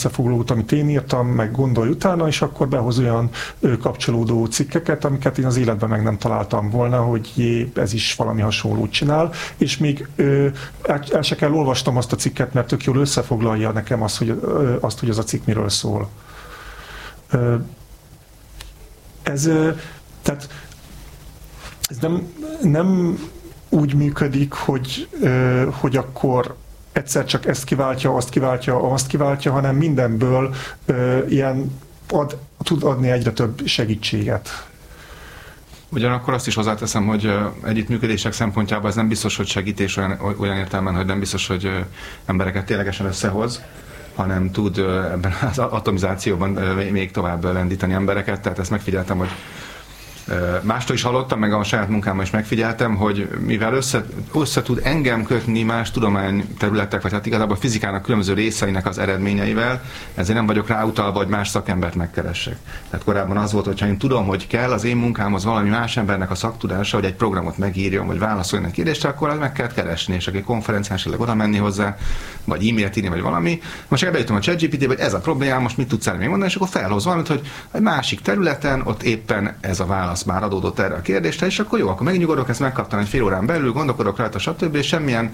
összefoglalót, amit én írtam, meg gondolj utána, és akkor behoz olyan kapcsolódó cikkeket, amiket én az életben meg nem találtam volna, hogy ez is valami hasonlót csinál, és még el se kell olvastam azt a cikket, mert tök jól összefoglalja nekem azt, hogy az a cikk miről szól. Tehát ez nem úgy működik, hogy akkor egyszer csak ezt kiváltja, azt kiváltja, hanem mindenből tud adni egyre több segítséget. Ugyanakkor azt is hozzáteszem, hogy együttműködések szempontjából ez nem biztos, hogy segítés olyan értelemben, hogy nem biztos, hogy embereket ténylegesen összehoz, hanem tud ebben az atomizációban még tovább lendíteni embereket. Tehát ezt megfigyeltem, hogy mástól is hallottam, meg a saját munkámban is megfigyeltem, hogy mivel össze tud engem kötni más tudományterületek, vagy hát igazából a fizikának különböző részeinek az eredményeivel, ezért nem vagyok ráutalva, hogy más szakembert megkeressek. Tehát korábban az volt, hogyha én tudom, hogy kell az én munkámhoz valami más embernek a szaktudása, hogy egy programot megírjon, vagy válaszoljon egy kérdésre, akkor az meg kell keresni, és aki konferencián esetleg oda menni hozzá, vagy e-mailt írni, vagy valami. Most elbejutom a ChatGPT-be, hogy ez a problémám, most mit tudsz még mondani, és akkor felhoz valamit, hogy egy másik területen ott éppen ez a válasz már adódott erre a kérdésre, és akkor jó, akkor megnyugodok, ezt megkaptam egy fél órán belül, gondolkodok rajta, stb. És semmilyen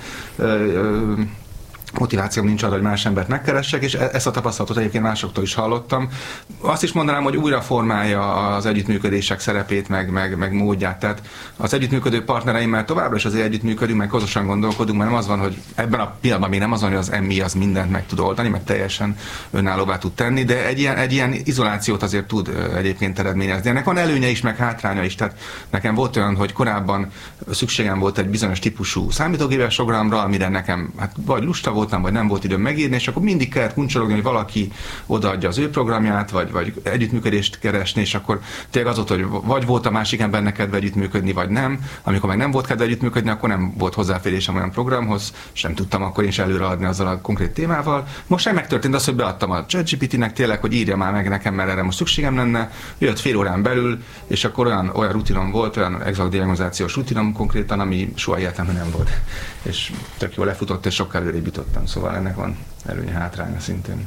motivációm nincs arra, hogy más embert megkeressek, és ezt a tapasztalatot egyébként másoktól is hallottam. Azt is mondanám, hogy újra formálja az együttműködések szerepét, meg módját. Tehát az együttműködő partnereimmel továbbra is azért együttműködünk, meg közösen gondolkodunk, mert nem az van, hogy ebben a pillanatban még nem az van, hogy az MI az mindent meg tud oldani, meg teljesen önállóvá tud tenni, de egy ilyen izolációt azért tud egyébként eredményezni. Ennek van előnye is, meg hátránya is. Tehát nekem volt olyan, hogy korábban szükségem volt egy bizonyos típusú számítógépes programra, amire nekem vagy lusta voltam, vagy nem volt időm megírni, és akkor mindig kellett kuncsorogni, hogy valaki odaadja az ő programját, vagy együttműködést keresni, és akkor tényleg az volt, hogy vagy volt a másik embernek kedve együttműködni, vagy nem. Amikor meg nem volt kedve együttműködni, akkor nem volt hozzáférésem olyan programhoz, és nem tudtam akkor én is előreadni azzal a konkrét témával. Most megtörtént az, hogy beadtam a ChatGPT-nek tényleg, hogy írja már meg nekem, mert erre most szükségem lenne. Jött fél órán belül, és akkor olyan rutinom volt, olyan exakt diagnozációs rutinom konkrétan, ami soha életemben nem volt. És tök jól lefutott, és sokkal előrébb jutottam. Szóval ennek van előnye, hátránya szintén.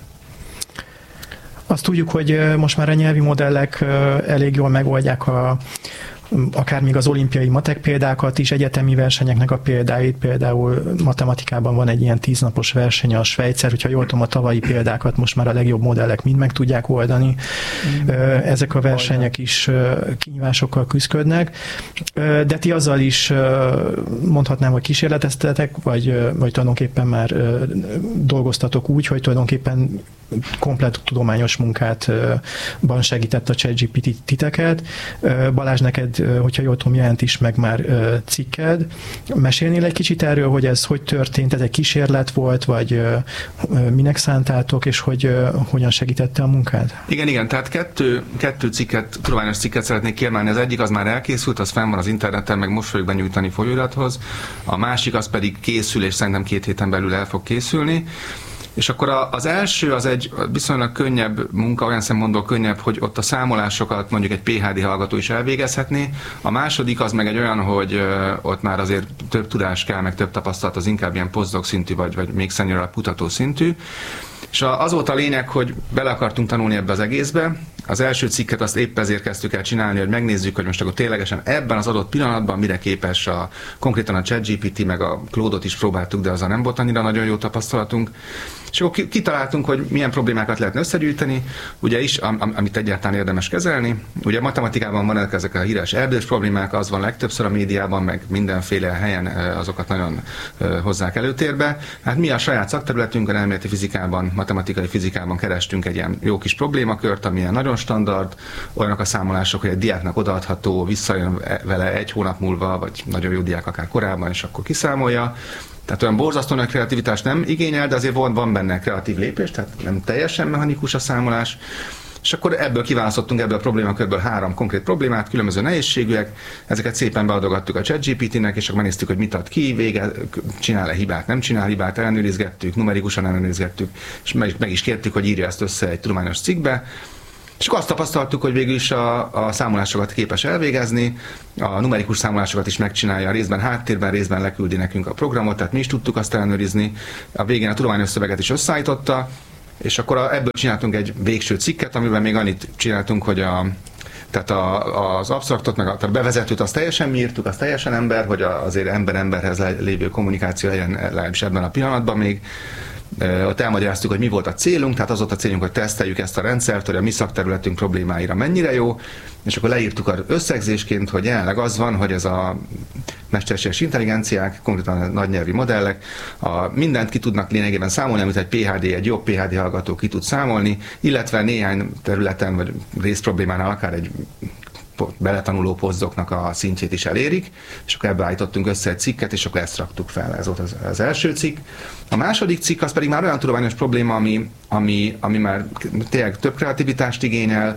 Azt tudjuk, hogy most már a nyelvi modellek elég jól megoldják akár még az olimpiai matek példákat is, egyetemi versenyeknek a példáit, például matematikában van egy ilyen 10 napos verseny a Svejcer, hogyha jól tudom, a tavalyi példákat most már a legjobb modellek mind meg tudják oldani. Ezek a versenyek is kihívásokkal küzdködnek, de ti azzal is mondhatnám, hogy kísérleteztetek, vagy tulajdonképpen már dolgoztatok úgy, hogy tulajdonképpen komplett tudományos munkátban segített a ChatGPT titeket. Balázs, neked, hogyha jól tudom, jelent is meg már cikked. Mesélnél egy kicsit erről, hogy ez hogy történt? Ez egy kísérlet volt, vagy minek szántátok, és hogy hogyan segítette a munkát? Igen, tehát kettő tudományos cikket szeretnék kiemelni. Az egyik az már elkészült, az fenn van az interneten, meg most fogjuk benyújtani folyóirathoz. A másik az pedig készül, és szerintem 2 héten belül el fog készülni. És akkor az első az egy viszonylag könnyebb munka, olyan szempontból könnyebb, hogy ott a számolásokat mondjuk egy PhD hallgató is elvégezhetné. A második az meg egy olyan, hogy ott már azért több tudás kell, meg több tapasztalat, az inkább ilyen postdoc szintű, vagy még senior kutató szintű. És az volt a lényeg, hogy bele akartunk tanulni ebbe az egészbe. Az első cikket azt épp ezért kezdtük el csinálni, hogy megnézzük, hogy most akkor ténylegesen ebben az adott pillanatban mire képes konkrétan a ChatGPT, meg a Claude-ot is próbáltuk, de azzal nem volt annyira nagyon jó tapasztalatunk. És akkor kitaláltunk, hogy milyen problémákat lehetne összegyűjteni, ugye is, amit egyáltalán érdemes kezelni. Ugye matematikában van ezek a híres erdős problémák, az van legtöbbször a médiában, meg mindenféle helyen azokat nagyon hozzák előtérbe. Hát mi a saját szakterületünkön, elméleti fizikában, matematikai fizikában kerestünk egy ilyen jó kis problémakört, ami ilyen nagyon standard, olyanok a számolások, hogy egy diáknak odaadható, visszajön vele 1 hónap múlva, vagy nagyon jó diák akár korábban, és akkor kiszámolja. Tehát olyan borzasztó nagy kreativitást nem igényel, de azért van benne kreatív lépés, tehát nem teljesen mechanikus a számolás. És akkor ebből kiválasztottunk, ebből a problémakörből 3 konkrét problémát, különböző nehézségűek, ezeket szépen beadogattuk a ChatGPT-nek, és akkor megnéztük, hogy mit ad ki, csinál-e hibát, nem csinál hibát, ellenőrizgettük, numerikusan ellenőrizgettük, és meg is kértük, hogy írja ezt össze egy tudományos cikkbe. És akkor azt tapasztaltuk, hogy végül is a számolásokat képes elvégezni, a numerikus számolásokat is megcsinálja, részben háttérben, részben leküldi nekünk a programot, tehát mi is tudtuk azt ellenőrizni. A végén a tudományos szöveget is összeállította, És akkor ebből csináltunk egy végső cikket, amiben még annyit csináltunk, hogy tehát az absztraktot, meg a bevezetőt azt teljesen mi írtuk, az teljesen ember, hogy azért ember-emberhez lévő kommunikáció legyen legalábbis ebben a pillanatban még. Ott elmagyaráztuk, hogy mi volt a célunk, tehát az volt a célunk, hogy teszteljük ezt a rendszert, hogy a mi szakterületünk problémáira mennyire jó, és akkor leírtuk az összegzésként, hogy jelenleg az van, hogy ez a mesterséges intelligenciák, konkrétan a nagynyelvi modellek, mindent ki tudnak lényegében számolni, amit egy jobb PhD hallgató ki tud számolni, illetve néhány területen vagy részproblémánál akár egy beletanuló pozdoknak a szintjét is elérik, és akkor ebbe állítottunk össze egy cikket, és akkor ezt raktuk fel. Ez volt az első cikk. A második cikk az pedig már olyan tudományos probléma, ami már tényleg több kreativitást igényel.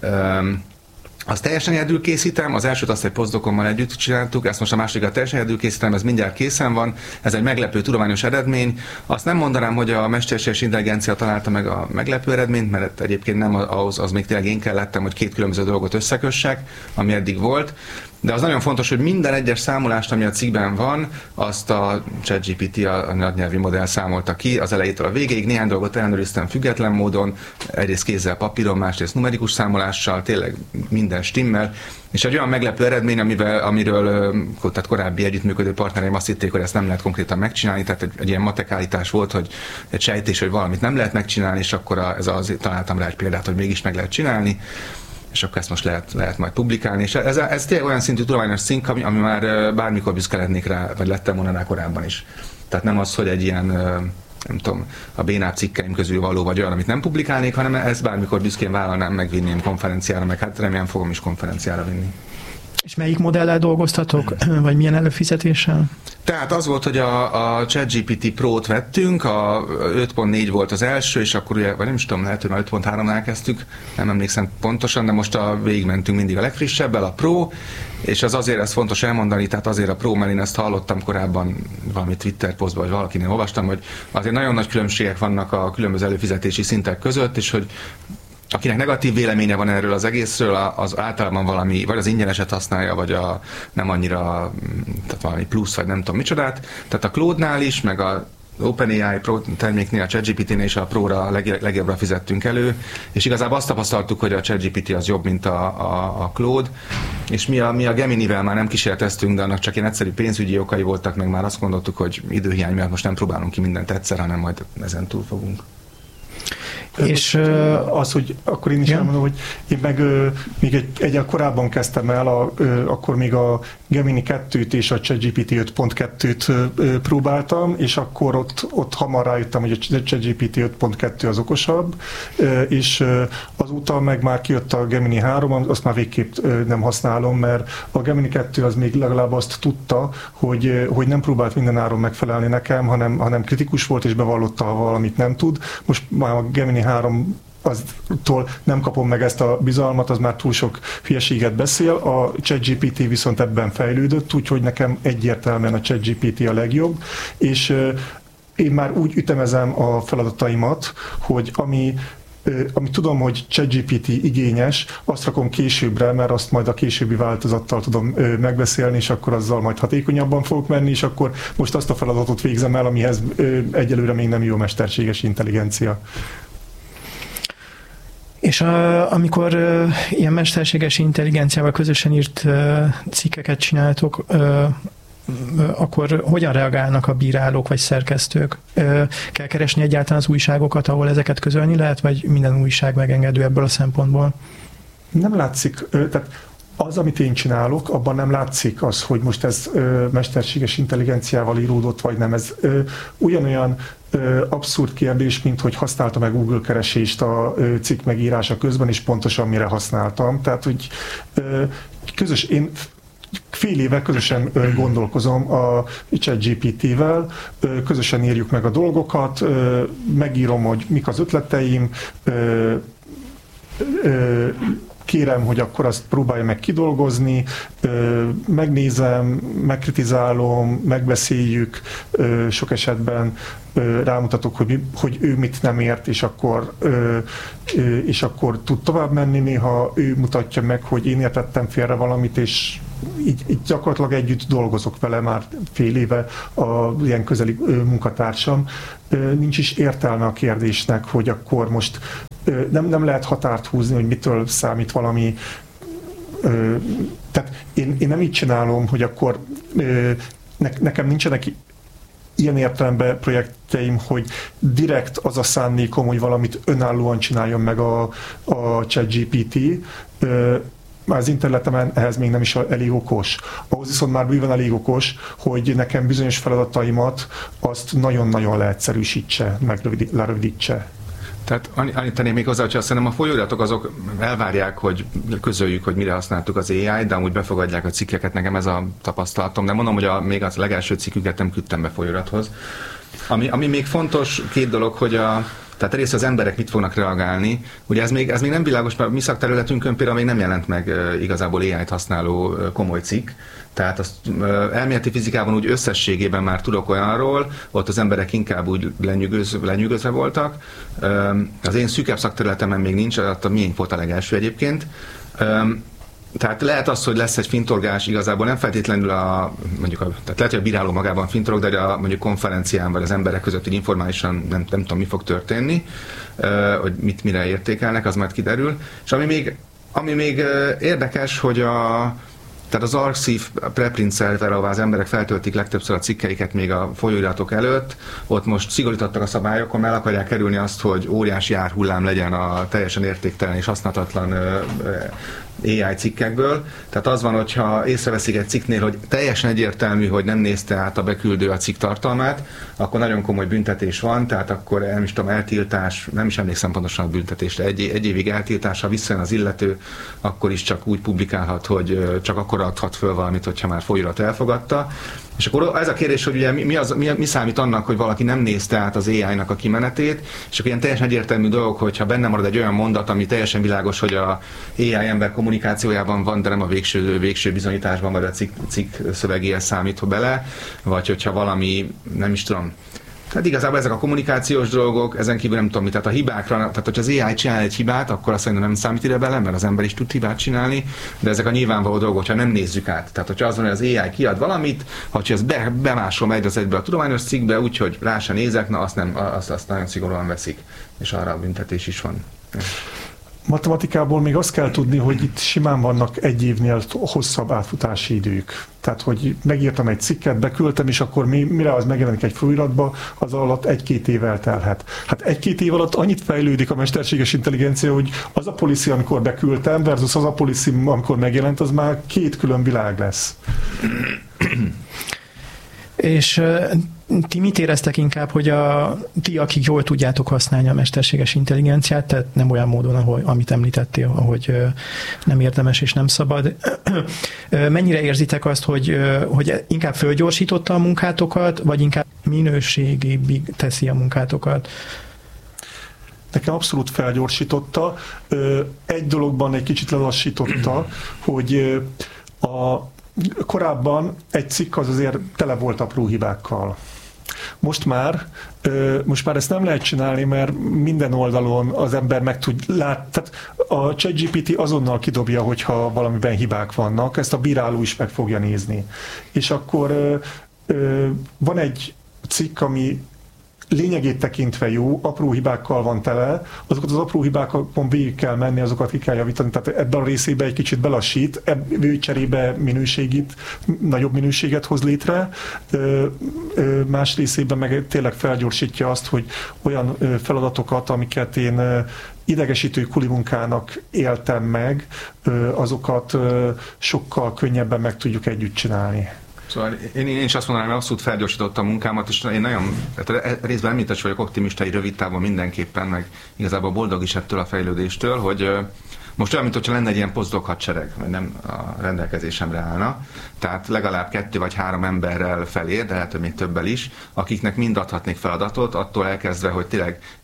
Azt teljesen egyedül készítem, az elsőt azt egy posztdokommal együtt csináltuk, ezt most a másodikat teljesen egyedül készítem, ez mindjárt készen van, ez egy meglepő tudományos eredmény. Azt nem mondanám, hogy a mesterséges intelligencia találta meg a meglepő eredményt, mert egyébként nem az még tényleg én kellettem, hogy két különböző dolgot összekössek, ami eddig volt. De az nagyon fontos, hogy minden egyes számolást, ami a cikkben van, azt a ChatGPT, a nagynyelvi modell számolta ki az elejétől a végéig. Néhány dolgot ellenőriztem független módon, egyrészt kézzel, papíron, másrészt numerikus számolással, tényleg minden stimmel. És egy olyan meglepő eredmény, amiről tehát korábbi együttműködő partnereim azt hitték, hogy ezt nem lehet konkrétan megcsinálni, tehát egy ilyen matek-állítás volt, hogy egy sejtés, hogy valamit nem lehet megcsinálni, és akkor találtam rá egy példát, hogy mégis meg lehet csinálni. És akkor ezt most lehet majd publikálni. És ez tényleg olyan szintű tudományos szink, ami már bármikor büszke lennék rá, vagy lettem volna rá korábban is. Tehát nem az, hogy egy ilyen, nem tudom, a bénább cikkeim közül való vagy olyan, amit nem publikálnék, hanem ezt bármikor büszkén vállalnám, megvinném konferenciára, meg hát remélem fogom is konferenciára vinni. És melyik modellel dolgoztatok, vagy milyen előfizetéssel? Tehát az volt, hogy a ChatGPT Pro-t vettünk, a 5.4 volt az első, és akkor ugye, vagy nem is tudom, lehet, hogy már 5.3-nál kezdtük, nem emlékszem pontosan, de most végigmentünk mindig a legfrissebbel, a Pro, és az azért ez fontos elmondani, tehát azért a Pro, mert én ezt hallottam korábban valami Twitter posztban, vagy valakinél olvastam, hogy azért nagyon nagy különbségek vannak a különböző előfizetési szintek között, és hogy akinek negatív véleménye van erről az egészről, az általában valami, vagy az ingyeneset használja, vagy nem annyira, tehát valami plusz, vagy nem tudom micsodát. Tehát a Claude-nál is, meg a OpenAI Pro terméknél, a ChatGPT-nél és a Pro-ra legjobbra fizettünk elő, és igazából azt tapasztaltuk, hogy a ChatGPT az jobb, mint a Claude, és mi a Gemini-vel már nem kísérleteztünk, de annak csak ilyen egyszerű pénzügyi okai voltak, meg már azt gondoltuk, hogy időhiány miatt most nem próbálunk ki mindent egyszer, hanem majd ezen túl fogunk. És az, hogy akkor én is elmondom, hogy én meg még egyen korábban kezdtem el, akkor még a Gemini 2-t és a ChatGPT 5.2-t próbáltam, és akkor ott hamar rájöttem, hogy a ChatGPT 5.2 az okosabb, és azóta meg már kijött a Gemini 3, azt már végképp nem használom, mert a Gemini 2 az még legalább azt tudta, hogy nem próbált mindenáron megfelelni nekem, hanem kritikus volt, és bevallotta, ha valamit nem tud. Most már a Gemini 3 aztól nem kapom meg ezt a bizalmat, az már túl sok hülyeséget beszél. A ChatGPT viszont ebben fejlődött, úgyhogy nekem egyértelműen a ChatGPT a legjobb, és én már úgy ütemezem a feladataimat, hogy ami tudom, hogy ChatGPT igényes, azt rakom későbbre, mert azt majd a későbbi változattal tudom megbeszélni, és akkor azzal majd hatékonyabban fogok menni, és akkor most azt a feladatot végzem el, amihez egyelőre még nem jó mesterséges intelligencia. És amikor ilyen mesterséges intelligenciával közösen írt cikkeket csináltok, akkor hogyan reagálnak a bírálók vagy szerkesztők? Kell keresni egyáltalán az újságokat, ahol ezeket közölni lehet, vagy minden újság megengedő ebből a szempontból? Nem látszik, tehát az, amit én csinálok, abban nem látszik az, hogy most ez mesterséges intelligenciával íródott, vagy nem. Ez ugyanolyan abszurd kérdés, mint hogy használtam meg Google keresést a cikk megírása közben, és pontosan mire használtam. Tehát, hogy én fél éve közösen gondolkozom a ChatGPT-vel, közösen írjuk meg a dolgokat, megírom, hogy mik az ötleteim, kérem, hogy akkor azt próbálja meg kidolgozni, megnézem, megkritizálom, megbeszéljük, sok esetben rámutatok, hogy ő mit nem ért, és akkor tud tovább menni, néha ő mutatja meg, hogy én értettem félre valamit, és így gyakorlatilag együtt dolgozok vele már fél éve, ilyen közeli munkatársam. Nincs is értelme a kérdésnek, hogy akkor most nem lehet határt húzni, hogy mitől számít valami. Tehát én nem így csinálom, hogy akkor nekem nincsenek ilyen értelemben projektjeim, hogy direkt az a szándékom, hogy valamit önállóan csináljon meg a ChatGPT. Az internetemen ehhez még nem is elég okos. Ahhoz viszont már bőven elég okos, hogy nekem bizonyos feladataimat azt nagyon-nagyon leegyszerűsítse, meg lerövidítse. Tehát annyit tennék még hozzá, hogy azt szerintem a folyóiratok azok elvárják, hogy közöljük, hogy mire használtuk az AI-t, de amúgy befogadják a cikkeket, nekem ez a tapasztalatom. De mondom, hogy még az legelső cikküket nem küldtem be folyóirathoz. Ami még fontos, két dolog, hogy tehát egyrészt az emberek mit fognak reagálni. Ugye ez még nem világos, mert a mi szakterületünkön például még nem jelent meg igazából AI-t használó komoly cikk. Tehát azt elméleti fizikában úgy összességében már tudok olyanról, ott az emberek inkább úgy lenyűgözve voltak. Az én szűkebb szakterületemen még nincs, a miénk volt a legelső egyébként. Tehát lehet az, hogy lesz egy fintorgás, igazából nem feltétlenül tehát lehet, hogy a bíráló magában fintorog, de mondjuk konferencián vagy az emberek között így informálisan nem tudom, mi fog történni, hogy mire értékelnek, az majd kiderül. És ami még érdekes, hogy tehát az Arxiv preprint szerver, ahová az emberek feltöltik legtöbbször a cikkeiket még a folyóiratok előtt, ott most szigorítottak a szabályokon, el akarják kerülni azt, hogy óriási árhullám legyen a teljesen értéktelen és használhatatlan AI cikkekből. Tehát az van, hogyha észreveszik egy cikknél, hogy teljesen egyértelmű, hogy nem nézte át a beküldő a cikk tartalmát, akkor nagyon komoly büntetés van, tehát akkor nem is tudom, eltiltás, nem is emlékszem pontosan a büntetésre, egy évig eltiltás, ha visszajön az illető, akkor is csak úgy publikálhat, hogy csak akkor adhat föl valamit, hogyha már folyóirat elfogadta. És akkor ez a kérdés, hogy ugye mi számít annak, hogy valaki nem nézte át az AI-nak a kimenetét, és akkor ilyen teljesen egyértelmű dolog, hogyha benne marad egy olyan mondat, ami teljesen világos, hogy a AI ember kommunikációjában van, de nem a végső bizonyításban, vagy a cikk szövegéhez számít bele, vagy hogyha valami, nem is tudom. Tehát igazából ezek a kommunikációs dolgok, ezen kívül nem tudom mi, tehát a hibákra, tehát hogyha az AI csinál egy hibát, akkor azt szerintem nem számít ide bele, mert az ember is tud hibát csinálni, de ezek a nyilvánvaló dolgok, hogyha nem nézzük át. Tehát hogyha az van, hogy az AI kiad valamit, ha ezt bemásolom egy az egybe a tudományos cikkbe, úgyhogy rá se nézek, na azt nagyon szigorúan veszik, és arra a büntetés is van. Matematikából még azt kell tudni, hogy itt simán vannak egy évnél hosszabb átfutási idők. Tehát, hogy megírtam egy cikket, beküldtem, és akkor mire az megjelenik egy folyóiratba, az alatt 1-2 év eltelhet. Hát 1-2 év alatt annyit fejlődik a mesterséges intelligencia, hogy az a policy, amikor beküldtem, versus az a policy, amikor megjelent, az már 2 külön világ lesz. És ti mit éreztek inkább, hogy ti, akik jól tudjátok használni a mesterséges intelligenciát, tehát nem olyan módon, amit említettél, ahogy nem érdemes és nem szabad, mennyire érzitek azt, hogy inkább fölgyorsította a munkátokat, vagy inkább minőségibbé teszi a munkátokat? Nekem abszolút felgyorsította. Egy dologban egy kicsit lelassította, hogy korábban egy cikk az azért tele volt apró hibákkal. Most már ezt nem lehet csinálni, mert minden oldalon az ember meg tud látni. Tehát a ChatGPT azonnal kidobja, hogyha valamiben hibák vannak, ezt a bíráló is meg fogja nézni. És akkor van egy cikk, ami lényegét tekintve jó, apró hibákkal van tele, azokat az apró hibákon végig kell menni, azokat ki kell javítani, tehát ebben a részében egy kicsit belassít, ebből cserébe nagyobb minőséget hoz létre, más részében meg tényleg felgyorsítja azt, hogy olyan feladatokat, amiket én idegesítő kulimunkának éltem meg, azokat sokkal könnyebben meg tudjuk együtt csinálni. Szóval én is azt mondanám, hogy abszolút felgyorsította a munkámat, és én nagyon, részben említett vagyok optimista, egy rövid távon mindenképpen, meg igazából boldog is ettől a fejlődéstől, hogy most olyan, mintha lenne egy ilyen posztdoc hadsereg, vagy nem a rendelkezésemre állna, tehát legalább 2 vagy 3 emberrel felér, de lehet, hogy még többel is, akiknek mind adhatnék feladatot, attól elkezdve, hogy tényleg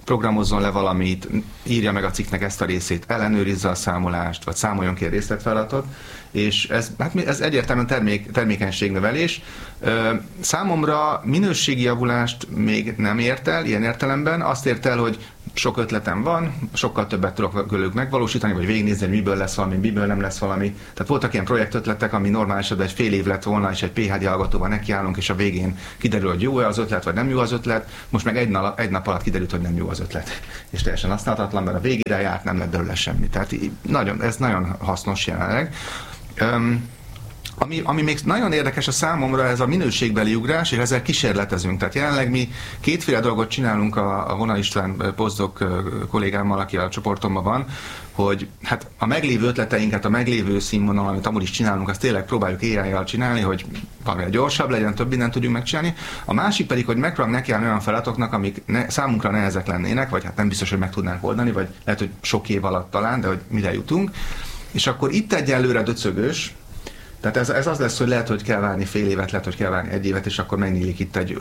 programozzon le valamit, írja meg a cikknek ezt a részét, ellenőrizze a számolást, vagy számoljon ki a részletfeladatot, és ez egyértelműen termékenységnövelés. Számomra minőségi javulást még nem ért el, ilyen értelemben. Azt ért el, hogy sok ötletem van, sokkal többet tudok velük megvalósítani, vagy végignézni, hogy miből lesz valami, miből nem lesz valami. Tehát voltak ilyen projektötletek, ami normális esetben egy fél év lett volna, és egy PhD hallgatóval nekiállunk, és a végén kiderül, hogy jó-e az ötlet, vagy nem jó az ötlet. Most meg egy nap alatt kiderült, hogy nem jó az ötlet. És teljesen használhatatlan, mert a végére járt, nem lett belőle semmi. Tehát ez nagyon hasznos jelenleg. Ami még nagyon érdekes a számomra, ez a minőségbeli ugrás, és ezzel kísérletezünk. Tehát jelenleg mi kétféle dolgot csinálunk a Vonal István postdoc kollégámmal, aki a csoportomban van, hogy hát a meglévő ötleteinket, a meglévő színvonal, amit amúgy is csinálunk, azt tényleg próbáljuk AI-jal csinálni, hogy valami gyorsabb legyen, több mindent tudjunk megcsinálni. A másik pedig, hogy megpróbálunk nekiállni olyan feladatoknak, amik számunkra nehezek lennének, vagy hát nem biztos, hogy meg tudnánk oldani, vagy lehet, hogy sok év alatt talán, de hogy mire jutunk. És akkor itt egyelőre döcögös. Tehát ez az lesz, hogy lehet, hogy kell várni fél évet, lehet, hogy kell várni egy évet, és akkor megnyílik itt egy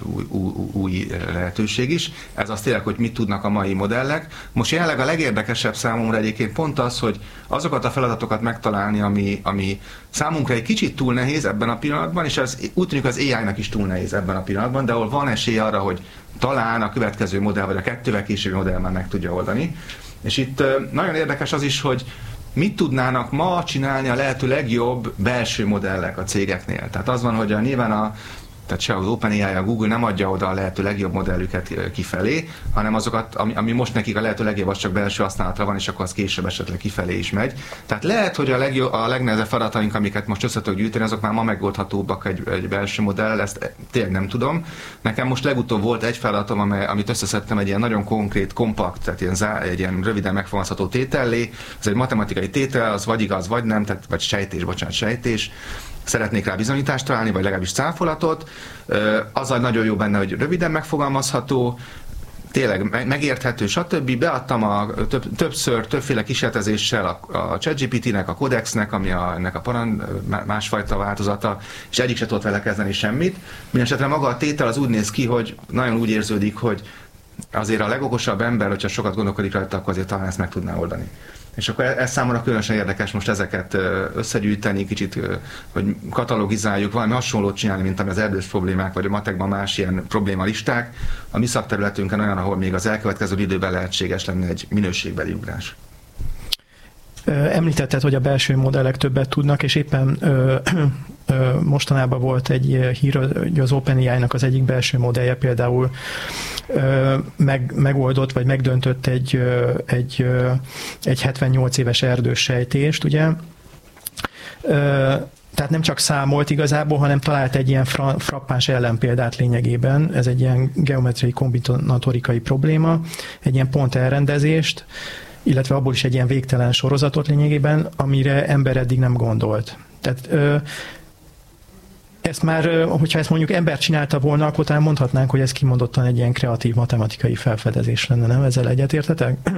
új lehetőség is. Ez az tényleg, hogy mit tudnak a mai modellek. Most jelenleg a legérdekesebb számomra egyébként pont az, hogy azokat a feladatokat megtalálni, ami számunkra egy kicsit túl nehéz ebben a pillanatban, és ez úgy tűnik az AI-nak is túl nehéz ebben a pillanatban, de ahol van esély arra, hogy talán a következő modell, vagy a 2-vel későbbi modell már meg tudja oldani. És itt nagyon érdekes az is, hogy mit tudnának ma csinálni a lehető legjobb belső modellek a cégeknél. Tehát az van, hogy nyilván tehát se az OpenAI, a Google nem adja oda a lehető legjobb modellüket kifelé, hanem azokat, ami most nekik a lehető legjobb, az csak belső használatra van, és akkor az később esetleg kifelé is megy. Tehát lehet, hogy a legnehezebb feladataink, amiket most össze tudok gyűjteni, azok már ma megoldhatóbbak egy belső modellel, ezt tényleg nem tudom. Nekem most legutóbb volt egy feladatom, amit összeszedtem egy ilyen nagyon konkrét, kompakt, tehát egy ilyen röviden megfogalmazható tétellé. Ez egy matematikai tétel, az vagy igaz, vagy nem, tehát, vagy sejtés. Szeretnék rá bizonyítást találni, vagy legalábbis cáfolatot. Azzal nagyon jó benne, hogy röviden megfogalmazható, tényleg megérthető, stb. Beadtam többféle kísérletezéssel a ChatGPT-nek, a Codexnek, ami ennek a másfajta változata, és egyik se tudott vele kezdeni semmit. Mindenesetre maga a tétel az úgy néz ki, hogy nagyon úgy érződik, hogy azért a legokosabb ember, hogyha sokat gondolkodik rajta, akkor azért talán ezt meg tudná oldani. És akkor ez számomra különösen érdekes most ezeket összegyűjteni, kicsit, hogy katalogizáljuk, valami hasonlót csinálni, mint ami az erdős problémák, vagy a matekban más ilyen problémalisták. A mi szakterületünkön olyan, ahol még az elkövetkező időben lehetséges lenne egy minőségbeli ugrás. Említetted, hogy a belső modellek többet tudnak, és éppen mostanában volt egy hír, hogy az OpenAI-nak az egyik belső modellje például megoldott, vagy megdöntött egy 78 éves erdős sejtést, ugye? Tehát nem csak számolt igazából, hanem talált egy ilyen frappáns ellenpéldát lényegében. Ez egy ilyen geometriai kombinatorikai probléma, egy ilyen pont elrendezést, illetve abból is egy ilyen végtelen sorozatot lényegében, amire ember eddig nem gondolt. Tehát ezt már, hogyha ezt mondjuk ember csinálta volna, akkor talán mondhatnánk, hogy ez kimondottan egy ilyen kreatív matematikai felfedezés lenne, nem? Ezzel egyetértetek?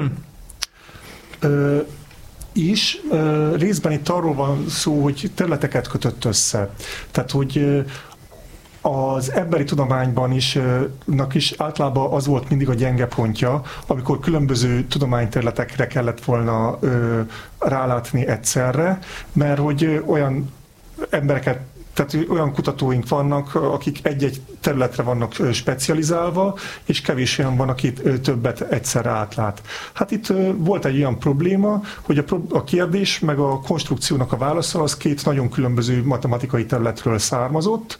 Részben itt arról van szó, hogy területeket kötött össze. Tehát, hogy az emberi tudományban is általában az volt mindig a gyenge pontja, amikor különböző tudományterületekre kellett volna rálátni egyszerre, mert hogy olyan embereket, tehát olyan kutatóink vannak, akik egy-egy területre vannak specializálva, és kevés olyan van, aki többet egyszerre átlát. Hát itt volt egy olyan probléma, hogy a kérdés meg a konstrukciónak a válasza az két nagyon különböző matematikai területről származott,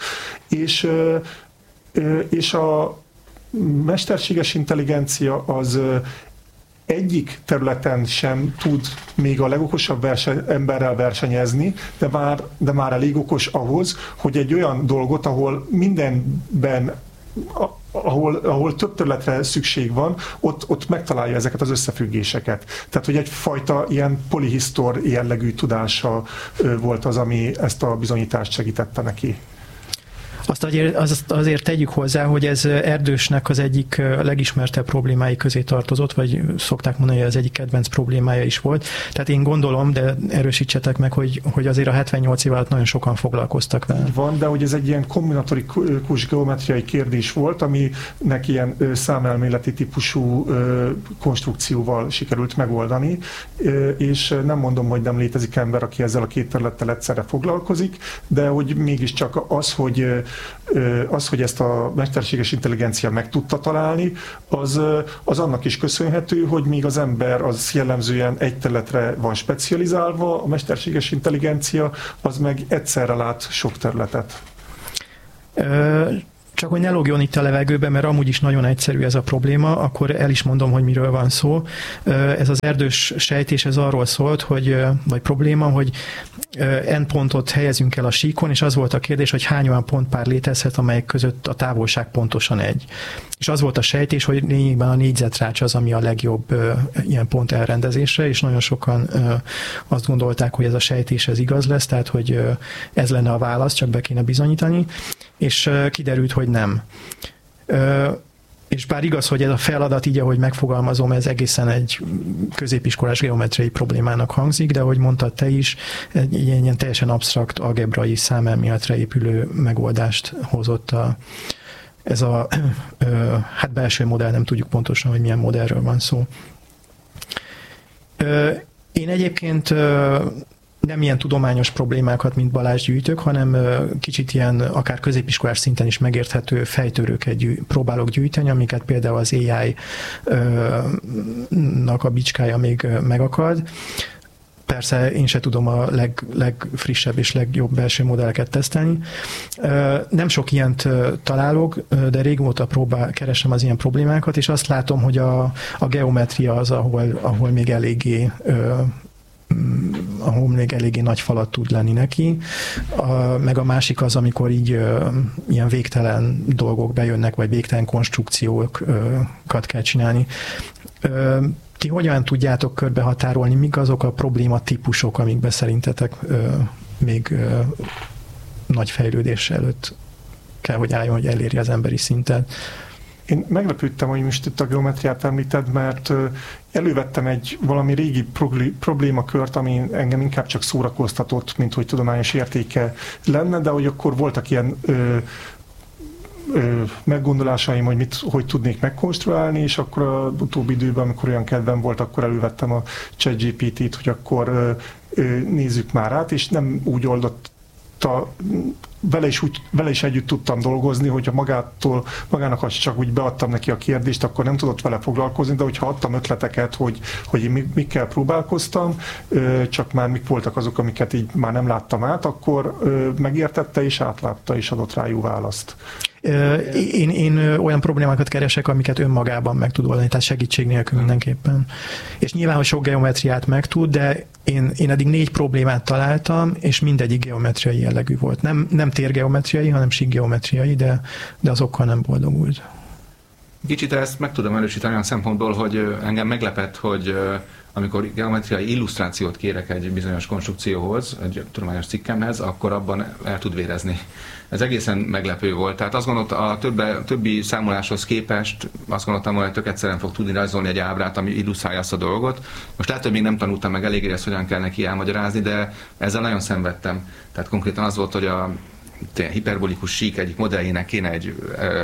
és a mesterséges intelligencia az egyik területen sem tud még a legokosabb emberrel versenyezni, de már elég okos ahhoz, hogy egy olyan dolgot, ahol mindenben, ahol több területre szükség van, ott megtalálja ezeket az összefüggéseket. Tehát, hogy egyfajta ilyen polihisztor jellegű tudása volt az, ami ezt a bizonyítást segítette neki. Azt azért tegyük hozzá, hogy ez Erdősnek az egyik legismertebb problémái közé tartozott, vagy szokták mondani, hogy az egyik kedvenc problémája is volt. Tehát én gondolom, de erősítsetek meg, hogy azért a 78 év alatt nagyon sokan foglalkoztak vele. Így van, de hogy ez egy ilyen kombinatorikus geometriai kérdés volt, aminek ilyen számelméleti típusú konstrukcióval sikerült megoldani, és nem mondom, hogy nem létezik ember, aki ezzel a két területtel egyszerre foglalkozik, de hogy mégiscsak az, hogy ezt a mesterséges intelligencia meg tudta találni, az annak is köszönhető, hogy míg az ember az jellemzően egy területre van specializálva, a mesterséges intelligencia az meg egyszerre lát sok területet. Csak hogy ne lógjon itt a levegőbe, mert amúgy is nagyon egyszerű ez a probléma, akkor el is mondom, hogy miről van szó. Ez az erdős sejtés, ez arról szólt, vagy probléma, hogy n pontot helyezünk el a síkon, és az volt a kérdés, hogy hány olyan pontpár létezhet, amelyek között a távolság pontosan 1. És az volt a sejtés, hogy lényegben a négyzetrács az, ami a legjobb ilyen pont elrendezésre, és nagyon sokan azt gondolták, hogy ez a sejtés ez igaz lesz, tehát hogy ez lenne a válasz, csak be kéne bizonyítani, és kiderült, hogy nem. És bár igaz, hogy ez a feladat, így ahogy megfogalmazom, ez egészen egy középiskolás geometriai problémának hangzik, de ahogy mondtad te is, egy ilyen teljesen absztrakt algebrai számelméletre épülő megoldást hozott ez a hát belső modell, nem tudjuk pontosan, hogy milyen modellről van szó. Én egyébként nem ilyen tudományos problémákat, mint Balázs gyűjtök, hanem kicsit ilyen akár középiskolás szinten is megérthető fejtörőket próbálok gyűjteni, amiket például az AI-nak a bicskája még megakad. Persze én se tudom a legfrissebb és legjobb belső modelleket tesztelni. Nem sok ilyent találok, de régóta keresem az ilyen problémákat, és azt látom, hogy a geometria az, ahol még eléggé nagy falat tud lenni neki. Meg a másik az, amikor így ilyen végtelen dolgok bejönnek, vagy végtelen konstrukciókat kell csinálni. Ti hogyan tudjátok körbehatárolni, mik azok a probléma típusok, amikben szerintetek még nagy fejlődés előtt kell, hogy álljon, hogy elérje az emberi szintet? Én meglepődtem, hogy most itt a geometriát említed, mert elővettem valami régi problémakört, ami engem inkább csak szórakoztatott, mint hogy tudományos értéke lenne, de hogy akkor voltak ilyen meggondolásaim, hogy tudnék megkonstruálni, és akkor az utóbbi időben, amikor olyan kedvem volt, akkor elővettem a ChatGPT-t, hogy akkor nézzük már át, és nem úgy vele is együtt tudtam dolgozni, hogyha magának csak úgy beadtam neki a kérdést, akkor nem tudott vele foglalkozni, de hogyha adtam ötleteket, hogy én mikkel próbálkoztam, csak már mik voltak azok, amiket így már nem láttam át, akkor megértette és átlátta, és adott rá jó választ. Én olyan problémákat keresek, amiket önmagában meg tud oldani, tehát segítség nélkül mindenképpen. És nyilván, hogy sok geometriát megtud, de én eddig 4 problémát találtam, és mindegyik geometriai jellegű volt. Nem térgeometriai, hanem síkgeometriai, de azokkal nem boldogult. Kicsit ezt meg tudom erősíteni olyan szempontból, hogy engem meglepett, hogy amikor geometriai illusztrációt kérek egy bizonyos konstrukcióhoz, egy tudományos cikkemhez, akkor abban el tud vérezni. Ez egészen meglepő volt. Tehát azt gondoltam, a többi számoláshoz képest azt gondoltam, hogy tök egyszerűen fog tudni rajzolni egy ábrát, ami illusztrálja azt a dolgot. Most lehet, hogy még nem tanultam meg eléggé ezt, hogyan kell neki elmagyarázni, de ezzel nagyon szenvedtem. Tehát konkrétan az volt, hogy a hiperbolikus sík egyik modelljének kéne egy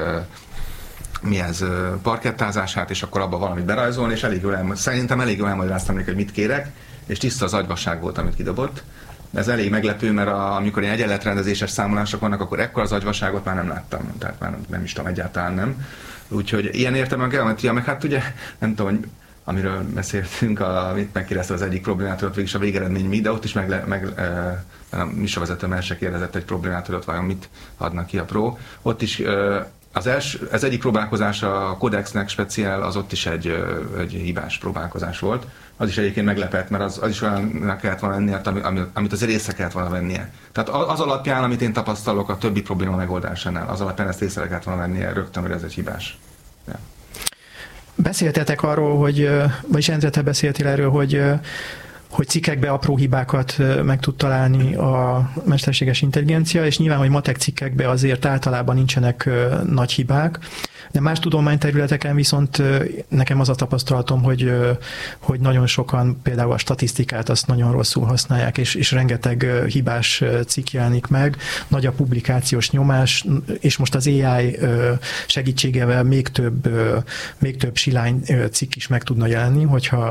parkettázását, és akkor abba valamit berajzolni, és szerintem elég jól elmagyaráztam neki, hogy mit kérek, és tiszta az agyvaság volt, amit kidobott. Ez elég meglepő, mert amikor ilyen egyenletrendezéses számolások vannak, akkor ekkor az agyvaságot már nem láttam, tehát már nem is tudom, egyáltalán nem. Úgyhogy ilyen értem a geometria, meg hát ugye nem tudom, hogy amiről beszéltünk, amit megkérdezte az egyik problémától, végig a végeredmény mi, de ott is a műsorvezetőm el se kérdezett egy problémától, vajon mit adnak ki a Pro. Ott is az egyik próbálkozás a Codexnek speciál, az ott is egy hibás próbálkozás volt. Az is egyébként meglepett, mert az is olyannak kellett volna lennie, amit azért észre kellett volna vennie. Tehát az alapján, amit én tapasztalok a többi probléma megoldásánál, az alapján ezt észre kellett volna vennie rögtön, hogy ez egy hibás. Ja. Beszéltetek arról, vagyis Endre, te beszéltél erről, cikkekbe apró hibákat meg tud találni a mesterséges intelligencia, és nyilván, hogy matek cikkekbe azért általában nincsenek nagy hibák, de más tudományterületeken viszont nekem az a tapasztalatom, hogy nagyon sokan például a statisztikát azt nagyon rosszul használják, és rengeteg hibás cikk jelenik meg, nagy a publikációs nyomás, és most az AI segítségével még több silány cikk is meg tudna jelenni,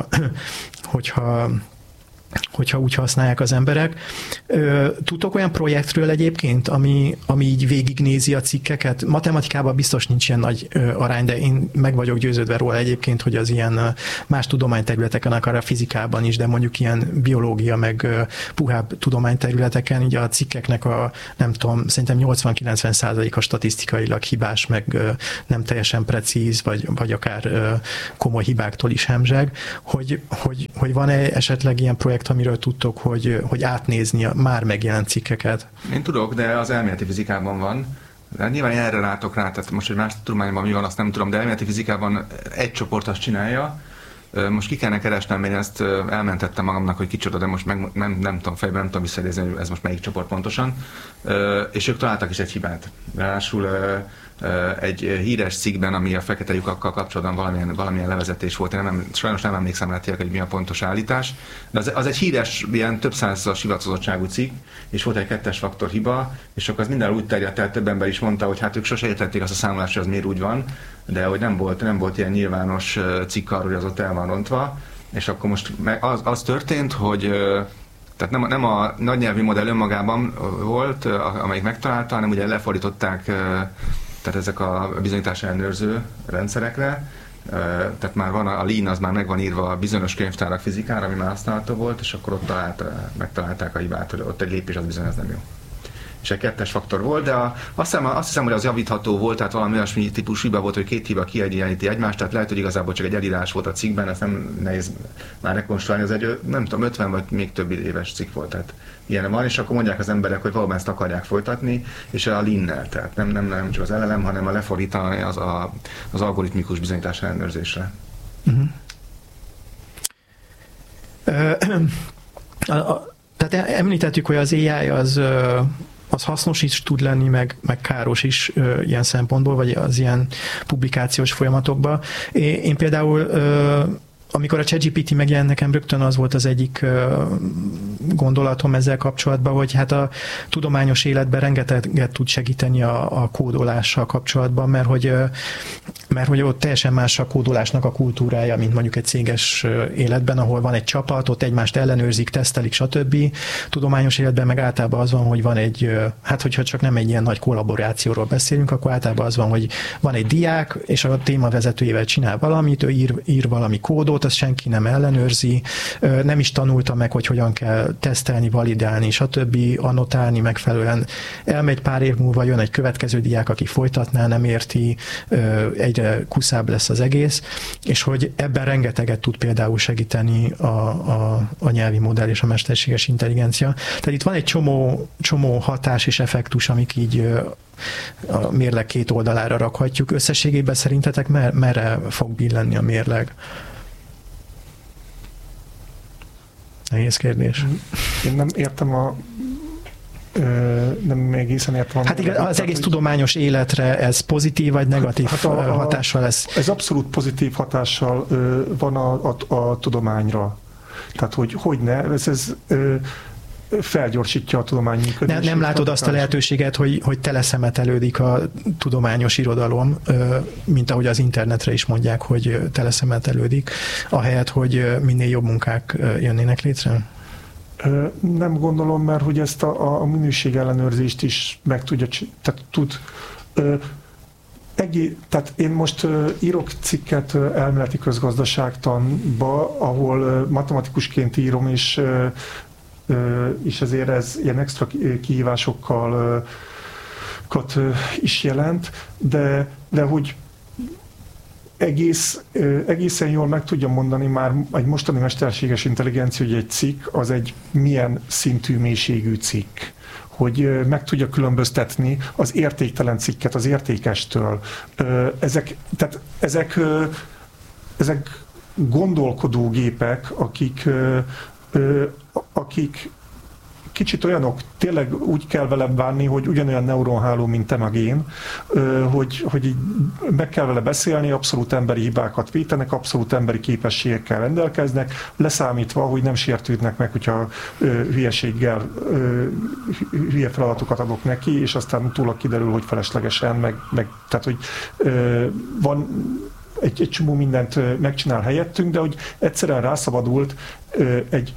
hogyha úgy használják az emberek. Tudtok olyan projektről egyébként, ami így végignézi a cikkeket? Matematikában biztos nincs ilyen nagy arány, de én meg vagyok győződve róla egyébként, hogy az ilyen más tudományterületeken, akár a fizikában is, de mondjuk ilyen biológia, meg puhább tudományterületeken, így a cikkeknek nem tudom, szerintem 80-90%-a statisztikailag hibás, meg nem teljesen precíz, vagy akár komoly hibáktól is hemzseg, hogy van-e esetleg ilyen projekt, amiről tudtok, hogy átnézni a már megjelent cikkeket? Én tudok, de az elméleti fizikában van. De nyilván erre látok rá, tehát most, hogy más tudományban mi van, azt nem tudom, de elméleti fizikában egy csoport azt csinálja. Most ki kellene keresnem, én ezt elmentettem magamnak, hogy kicsoda, de most nem tudom fejben, nem tudom visszaidézni, hogy ez most melyik csoport pontosan. És ők találtak is egy hibát. Ráadásul egy híres cikkben, ami a fekete lyukakkal kapcsolatban valamilyen levezetés volt, én sajnos nem emlékszem rá, hogy mi a pontos állítás, de az egy híres, ilyen több százas hivatozottságú cikk, és volt egy 2-es faktor hiba, és akkor az minden úgy terjedt el, több ember is mondta, hogy hát ők sose értették azt a számolást, hogy az miért úgy van, de hogy nem volt ilyen nyilvános cikk arról, hogy az ott el van rontva, és akkor most az történt, hogy tehát nem a nagynyelvi modell önmagában volt, amelyik megtalálta, hanem ugye lefordították tehát ezek a bizonyítás ellenőrző rendszerekre, tehát már van a Lean, az már meg van írva a bizonyos könyvtárak fizikára, ami már használható volt, és akkor ott megtalálták a hibát, hogy ott egy lépés az bizony, ez nem jó. És egy 2-es faktor volt, de azt hiszem, hogy az javítható volt, tehát valami olyasmi típusú hiba volt, hogy 2 hiba kiegyenlíti egymást, tehát lehet, hogy igazából csak egy elírás volt a cikkben, ezt nem nehéz már rekonstruálni, az egy, nem tudom, 50 vagy még több éves cikk volt, tehát ilyen van, és akkor mondják az emberek, hogy valóban ezt akarják folytatni, és a Lean-nel, tehát nem csak az LLM, hanem a lefordítani az algoritmikus bizonyítás ellenőrzésre. Tehát említettük, hogy az AI az hasznos is tud lenni, meg káros is ilyen szempontból, vagy az ilyen publikációs folyamatokban. Én például, amikor a ChatGPT megjelent, nekem rögtön az volt az egyik gondolatom ezzel kapcsolatban, hogy hát a tudományos életben rengeteget tud segíteni a kódolással kapcsolatban, mert hogy ott teljesen más a kódolásnak a kultúrája, mint mondjuk egy céges életben, ahol van egy csapat, ott egymást ellenőrzik, tesztelik, stb. Tudományos életben meg általában az van, hogy van egy, hát hogyha csak nem egy ilyen nagy kollaborációról beszélünk, akkor általában az van, hogy van egy diák, és a témavezetőjével csinál valamit, ő ír valami kódot, azt senki nem ellenőrzi, nem is tanulta meg, hogy hogyan kell tesztelni, validálni, stb., annotálni megfelelően. Elmegy pár év múlva, jön egy következő diák, aki folytatná, nem érti, egyre kuszább lesz az egész, és hogy ebben rengeteget tud például segíteni a nyelvi modell és a mesterséges intelligencia. Tehát itt van egy csomó hatás és effektus, amik így a mérleg két oldalára rakhatjuk. Összességében szerintetek merre fog billenni a mérleg? Nehéz kérdés. Én nem értem nem egészen értem. Hát igen, az egész tudományos életre ez pozitív vagy negatív hatással lesz? Ez abszolút pozitív hatással van a tudományra. Tehát, hogy ne, ez felgyorsítja a tudomány működését. Nem látod azt a lehetőséget, hogy teleszemetelődik a tudományos irodalom, mint ahogy az internetre is mondják, hogy teleszemetelődik, ahelyett, hogy minél jobb munkák jönnének létre? Nem gondolom, mert hogy ezt a minőségellenőrzést is meg tudja, tehát tud. Tehát én most írok cikket elméleti közgazdaságtanba, ahol matematikusként írom, és ezért ez ilyen extra kihívásokkal is jelent, de hogy egészen jól meg tudja mondani már egy mostani mesterséges intelligencia, hogy egy cikk az egy milyen szintű mélységű cikk, hogy meg tudja különböztetni az értéktelen cikket az értékestől. Ezek gondolkodó gépek, akik akik kicsit olyanok, tényleg úgy kell velem bánni, hogy ugyanolyan neuronháló, mint te meg én, hogy így meg kell vele beszélni, abszolút emberi hibákat vétenek, abszolút emberi képességekkel rendelkeznek, leszámítva, hogy nem sértődnek meg, hogyha hülyeséggel hülye feladatokat adok neki, és aztán utólag kiderül, hogy feleslegesen, meg tehát, hogy van egy csomó mindent megcsinál helyettünk, de hogy egyszerűen rászabadult egy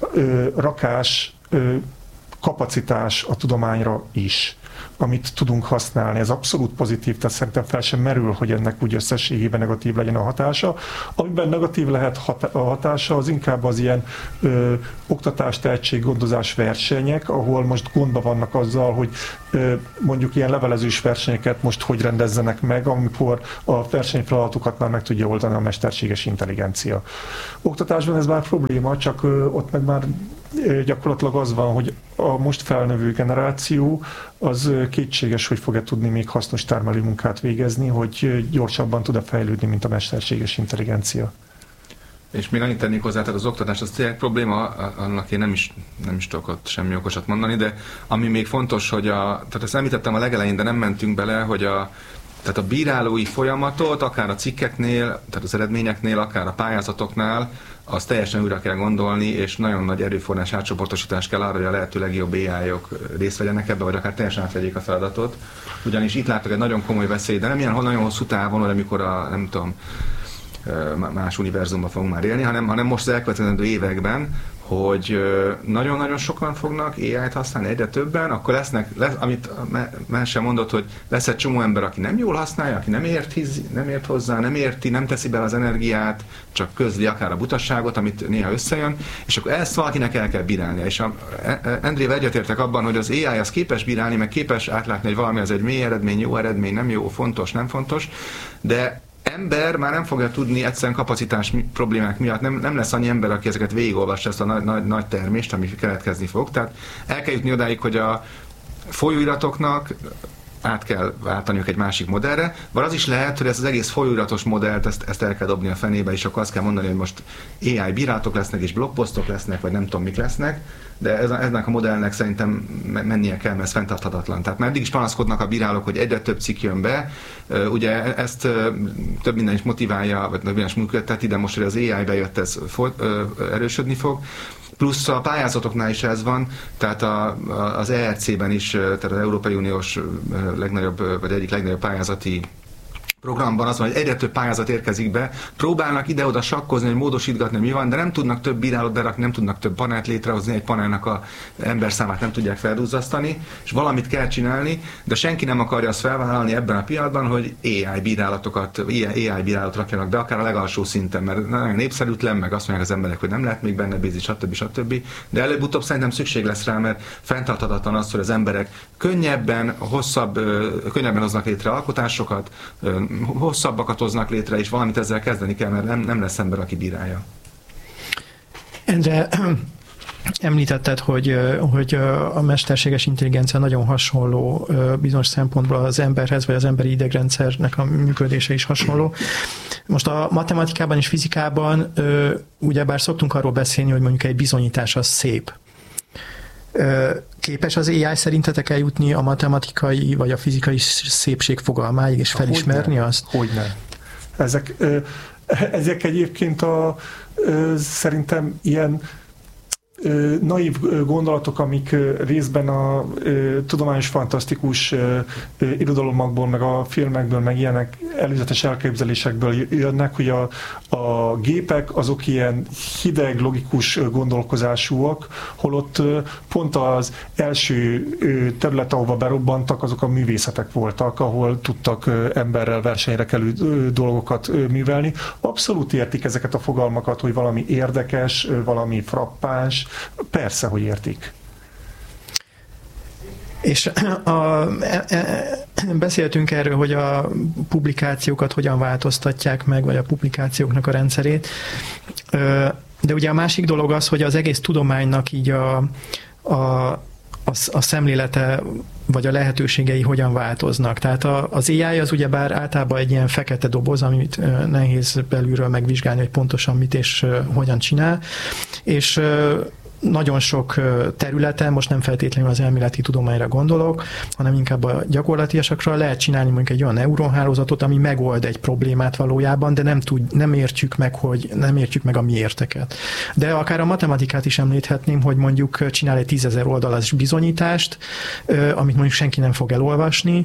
rakás kapacitás a tudományra is, amit tudunk használni. Ez abszolút pozitív, tehát szerintem fel sem merül, hogy ennek úgy összességében negatív legyen a hatása. Amiben negatív lehet a hatása, az inkább az ilyen oktatás, tehetséggondozás versenyek, ahol most gondba vannak azzal, hogy mondjuk ilyen levelezős versenyeket most hogy rendezzenek meg, amikor a versenyfeladatokat már meg tudja oldani a mesterséges intelligencia. Oktatásban ez már probléma, csak ott meg már gyakorlatilag az van, hogy a most felnövő generáció az kétséges, hogy fog-e tudni még hasznos termelő munkát végezni, hogy gyorsabban tud-e fejlődni, mint a mesterséges intelligencia. És még annyit tennék hozzá, tehát az oktatás az tényleg probléma, annak én nem is tudok ott semmi okosat mondani, de ami még fontos, hogy tehát ezt említettem a legelején, de nem mentünk bele, hogy tehát a bírálói folyamatot, akár a cikkeknél, tehát az eredményeknél, akár a pályázatoknál, azt teljesen újra kell gondolni, és nagyon nagy erőforrás átcsoportosítás kell arra, hogy a lehető legjobb AI-ok részt vegyenek ebbe, vagy akár teljesen átvegyék a feladatot. Ugyanis itt látok egy nagyon komoly veszélyt, de nem ilyen nagyon hosszú távon, vagy amikor nem tudom, más univerzumban fogunk már élni, hanem most az elkövetkezendő években, hogy nagyon-nagyon sokan fognak AI-t használni, egyre többen, akkor amit Mese mondott, hogy lesz egy csomó ember, aki nem jól használja, aki nem ért hozzá, nem érti, nem teszi be az energiát, csak közli akár a butasságot, amit néha összejön, és akkor ezt valakinek el kell bírálnia. És Endrével egyetértek abban, hogy az AI az képes bírálni, meg képes átlátni, hogy valami az egy mély eredmény, jó eredmény, nem jó, fontos, nem fontos, de ember már nem fogja tudni egyszerűen kapacitás problémák miatt, nem lesz annyi ember, aki ezeket végigolvassa, ezt a nagy termést, ami keletkezni fog. Tehát el kell jutni odáig, hogy a folyóiratoknak át kell váltaniuk egy másik modellre, vagy az is lehet, hogy ezt az egész folyóiratos modellt ezt el kell dobni a fenébe, és akkor azt kell mondani, hogy most AI bírálatok lesznek, és blogposztok lesznek, vagy nem tudom mik lesznek, de ennek a modellnek szerintem mennie kell, mert ez fenntarthatatlan. Tehát már eddig is panaszkodnak a bírálók, hogy egyre több cikk jön be, ugye ezt több minden is motiválja, vagy több minden is működteti, de most, hogy az AI bejött, ez erősödni fog. Plusz a pályázatoknál is ez van, tehát az ERC-ben is, tehát az Európai Uniós legnagyobb, vagy egyik legnagyobb pályázati programban az van, hogy egyre több pályázat érkezik be, próbálnak ide-oda sakkozni, hogy módosítgatni, mi van, de nem tudnak több bírálót berakni, nem tudnak több panelt létrehozni, egy panelnak a emberszámát nem tudják felduzzasztani, és valamit kell csinálni, de senki nem akarja azt felvállalni ebben a pillanatban, hogy AI bírálatot rakjanak be, akár a legalsó szinten, mert nagyon népszerűtlen, meg azt mondják az emberek, hogy nem lehet még benne bízni, stb. De előbb-utóbb szerintem szükség lesz rá, mert fenntarthatatlan az, hogy az emberek könnyebben hoznak létre alkotásokat, hosszabbakat hoznak létre, és valamit ezzel kezdeni kell, mert nem lesz ember, aki bírálja. Endre, említetted, hogy a mesterséges intelligencia nagyon hasonló bizonyos szempontból az emberhez, vagy az emberi idegrendszernek a működése is hasonló. Most a matematikában és fizikában ugyebár szoktunk arról beszélni, hogy mondjuk egy bizonyítás az szép. Képes az AI szerintetek eljutni a matematikai vagy a fizikai szépség fogalmáig, és felismerni azt? Hogyne. Ezek egyébként szerintem ilyen naív gondolatok, amik részben a tudományos fantasztikus irodalomokból, meg a filmekből, meg ilyenek előzetes elképzelésekből jönnek, hogy a gépek azok ilyen hideg, logikus gondolkozásúak, holott pont az első terület, ahova berobbantak, azok a művészetek voltak, ahol tudtak emberrel versenyre kelő dolgokat művelni. Abszolút értik ezeket a fogalmakat, hogy valami érdekes, valami frappáns, persze, hogy értik. És beszéltünk erről, hogy a publikációkat hogyan változtatják meg, vagy a publikációknak a rendszerét, de ugye a másik dolog az, hogy az egész tudománynak így a szemlélete vagy a lehetőségei hogyan változnak. Tehát az AI az ugyebár általában egy ilyen fekete doboz, amit nehéz belülről megvizsgálni, hogy pontosan mit és hogyan csinál, és nagyon sok területen, most nem feltétlenül az elméleti tudományra gondolok, hanem inkább a gyakorlatiasakra lehet csinálni mondjuk egy olyan neuronhálózatot, ami megold egy problémát valójában, de nem értjük meg a miérteket. De akár a matematikát is említhetném, hogy mondjuk csinál egy 10 000 oldalas bizonyítást, amit mondjuk senki nem fog elolvasni,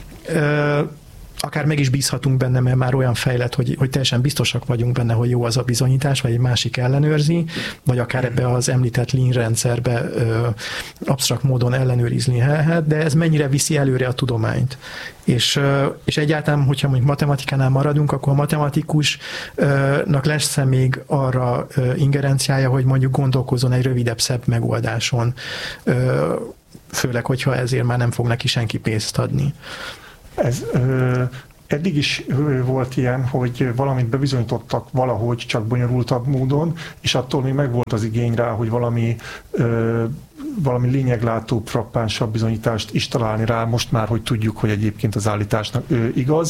akár meg is bízhatunk benne, mert már olyan fejlett, hogy teljesen biztosak vagyunk benne, hogy jó az a bizonyítás, vagy egy másik ellenőrzi, vagy akár ebbe az említett lean rendszerbe absztrakt módon ellenőrizni lehet, de ez mennyire viszi előre a tudományt. És egyáltalán, hogyha mondjuk matematikánál maradunk, akkor a matematikusnak lesz még arra ingerenciája, hogy mondjuk gondolkozzon egy rövidebb, szebb megoldáson, főleg, hogyha ezért már nem fog neki senki pénzt adni. Ez eddig is volt ilyen, hogy valamit bebizonyítottak valahogy, csak bonyolultabb módon, és attól még megvolt az igény rá, hogy valami lényeglátóbb, frappánsabb bizonyítást is találni rá, most már, hogy tudjuk, hogy egyébként az állításnak igaz.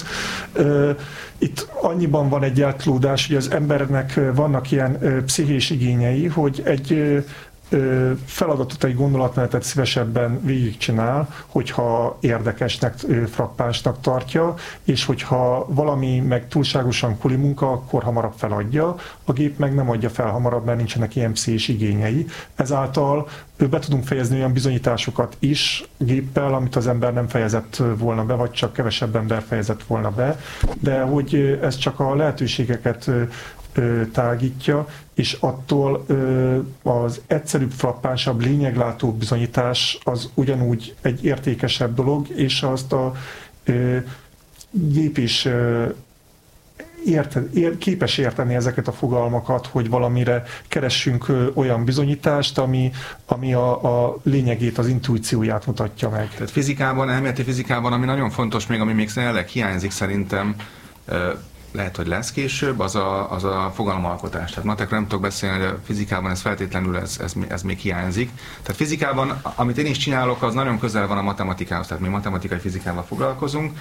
Itt annyiban van egy eltlódás, hogy az embernek vannak ilyen pszichés igényei, hogy egy feladatot, egy gondolatmenetet szívesebben végigcsinál, hogyha érdekesnek, frappánsnak tartja, és hogyha valami meg túlságosan kuli munka, akkor hamarabb feladja, a gép meg nem adja fel hamarabb, mert nincsenek ilyen pszichés igényei. Ezáltal be tudunk fejezni olyan bizonyításokat is géppel, amit az ember nem fejezett volna be, vagy csak kevesebb ember fejezett volna be, de hogy ez csak a lehetőségeket tágítja, és attól az egyszerűbb, frappánsabb, lényeglátóbb bizonyítás az ugyanúgy egy értékesebb dolog, és azt a gép is képes érteni ezeket a fogalmakat, hogy valamire keressünk olyan bizonyítást, ami a lényegét, az intuícióját mutatja meg. Tehát fizikában, elméleti fizikában, ami nagyon fontos még, ami még jelenleg hiányzik szerintem, lehet, hogy lesz később, az a fogalmalkotás. Tehát matekről nem tudok beszélni, de fizikában ez feltétlenül ez még hiányzik. Tehát fizikában, amit én is csinálok, az nagyon közel van a matematikához, tehát mi matematikai fizikával foglalkozunk.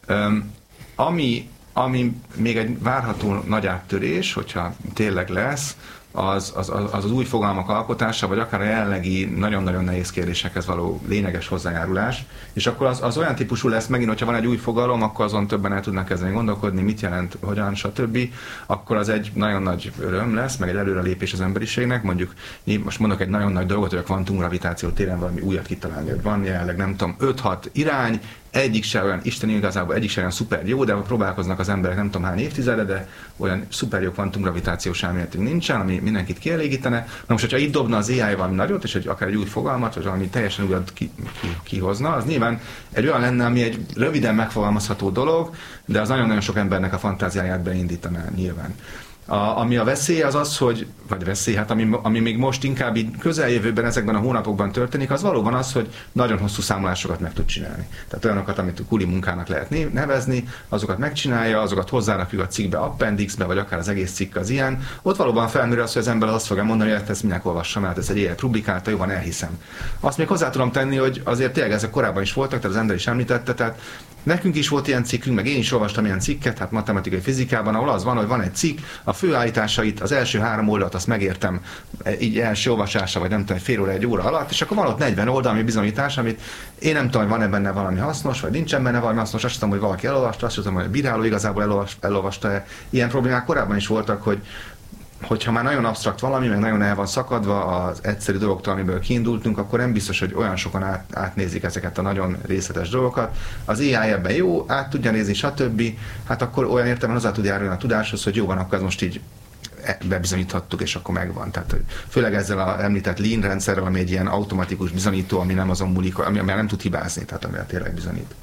Ami még egy várható nagy áttörés, hogyha tényleg lesz, az új fogalmak alkotása, vagy akár a jelenlegi nagyon-nagyon nehéz kérdésekhez való lényeges hozzájárulás, és akkor az olyan típusú lesz megint, hogyha van egy új fogalom, akkor azon többen el tudnak kezdeni gondolkodni, mit jelent, hogyan, stb. Akkor az egy nagyon nagy öröm lesz, meg egy előrelépés az emberiségnek. Mondjuk, most mondok egy nagyon nagy dolgot, hogy a kvantumgravitáció téren valami újat kitalálni. Van jelenleg, nem tudom, 5-6 irány, egyik se olyan, Isten igazából egyik se olyan szuper jó, de próbálkoznak az emberek nem tudom hány évtizede, de olyan szuper jó kvantumgravitációs elméletünk nincsen, ami mindenkit kielégítene. Na most, hogyha itt dobna az AI valami nagyot, és akár egy új fogalmat, vagy valami teljesen újat kihozna, az nyilván egy olyan lenne, ami egy röviden megfogalmazható dolog, de az nagyon-nagyon sok embernek a fantáziáját beindítaná nyilván. Ami a veszély az, hogy, vagy veszély, hát ami még most inkább így közeljövőben, ezekben a hónapokban történik, az valóban az, hogy nagyon hosszú számolásokat meg tud csinálni. Tehát olyanokat, amit kuli munkának lehet nevezni, azokat megcsinálja, azokat hozzárakjuk a cikkbe, appendixbe, vagy akár az egész cikk az ilyen. Ott valóban felmerül az, hogy az ember azt fogja mondani, hogy ezt minek olvassam, mert ez egy ilyen publikálta, jó van, elhiszem. Azt még hozzá tudom tenni, hogy azért tényleg ezek korábban is voltak, tehát az ember is említette, tehát nekünk is volt ilyen cikkünk, meg én is olvastam ilyen cikket, hát matematikai fizikában, ahol az van, hogy van egy cikk, a főállításait, az első 3 oldalt azt megértem így első olvasása, vagy nem tudom, fél óra, 1 óra alatt, és akkor van ott 40 oldalmi bizonyítás, amit én nem tudom, hogy van-e benne valami hasznos, vagy nincsen benne valami hasznos, azt tudom, hogy valaki elolvasta, azt tudom, hogy a bíráló igazából elolvasta-e. Ilyen problémák korábban is voltak, hogyha már nagyon absztrakt valami, meg nagyon el van szakadva az egyszerű dolgoktól, amiből kiindultunk, akkor nem biztos, hogy olyan sokan átnézik ezeket a nagyon részletes dolgokat. Az AI ebben jó, át tudja nézni, stb. Hát akkor olyan értelemben hozzá tud járulni a tudáshoz, hogy jó van, akkor ez most így bebizonyíthattuk, és akkor megvan. Tehát főleg ezzel az említett lean rendszerrel, ami egy ilyen automatikus bizonyító, ami nem azon múlik, ami nem tud hibázni, tehát amivel tényleg bizonyít.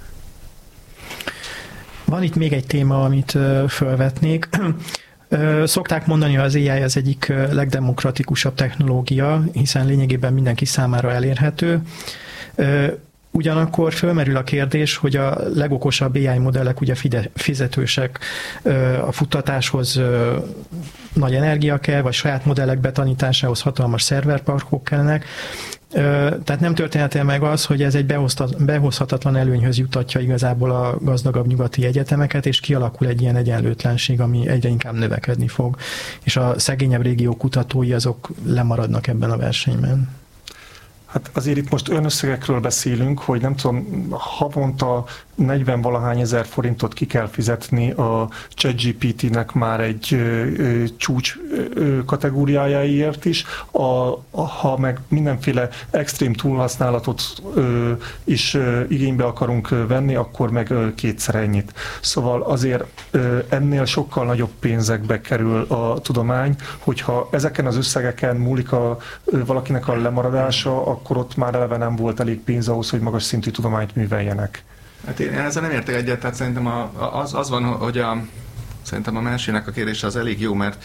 Van itt még egy téma, amit felvetnék. Szokták mondani, hogy az AI az egyik legdemokratikusabb technológia, hiszen lényegében mindenki számára elérhető. Ugyanakkor fölmerül a kérdés, hogy a legokosabb AI modellek ugye fizetősek, a futtatáshoz nagy energia kell, vagy saját modellek betanításához hatalmas szerverparkok kellnek. Tehát nem történhet meg az, hogy ez egy behozhatatlan előnyhöz jutatja igazából a gazdagabb nyugati egyetemeket, és kialakul egy ilyen egyenlőtlenség, ami egyre inkább növekedni fog. És a szegényebb régió kutatói azok lemaradnak ebben a versenyben. Hát azért itt most olyan összegekről beszélünk, hogy nem tudom, havonta 40-valahány ezer forintot ki kell fizetni a ChatGPT-nek már egy csúcs kategóriájáért is, ha meg mindenféle extrém túlhasználatot is igénybe akarunk venni, akkor meg kétszer ennyit. Szóval azért ennél sokkal nagyobb pénzekbe kerül a tudomány, hogyha ezeken az összegeken múlik valakinek a lemaradása, akkor ott már eleve nem volt elég pénz ahhoz, hogy magas szintű tudományt műveljenek. Hát én ezzel nem értek egyet, tehát szerintem az van, hogy szerintem a Mersének a kérdése az elég jó, mert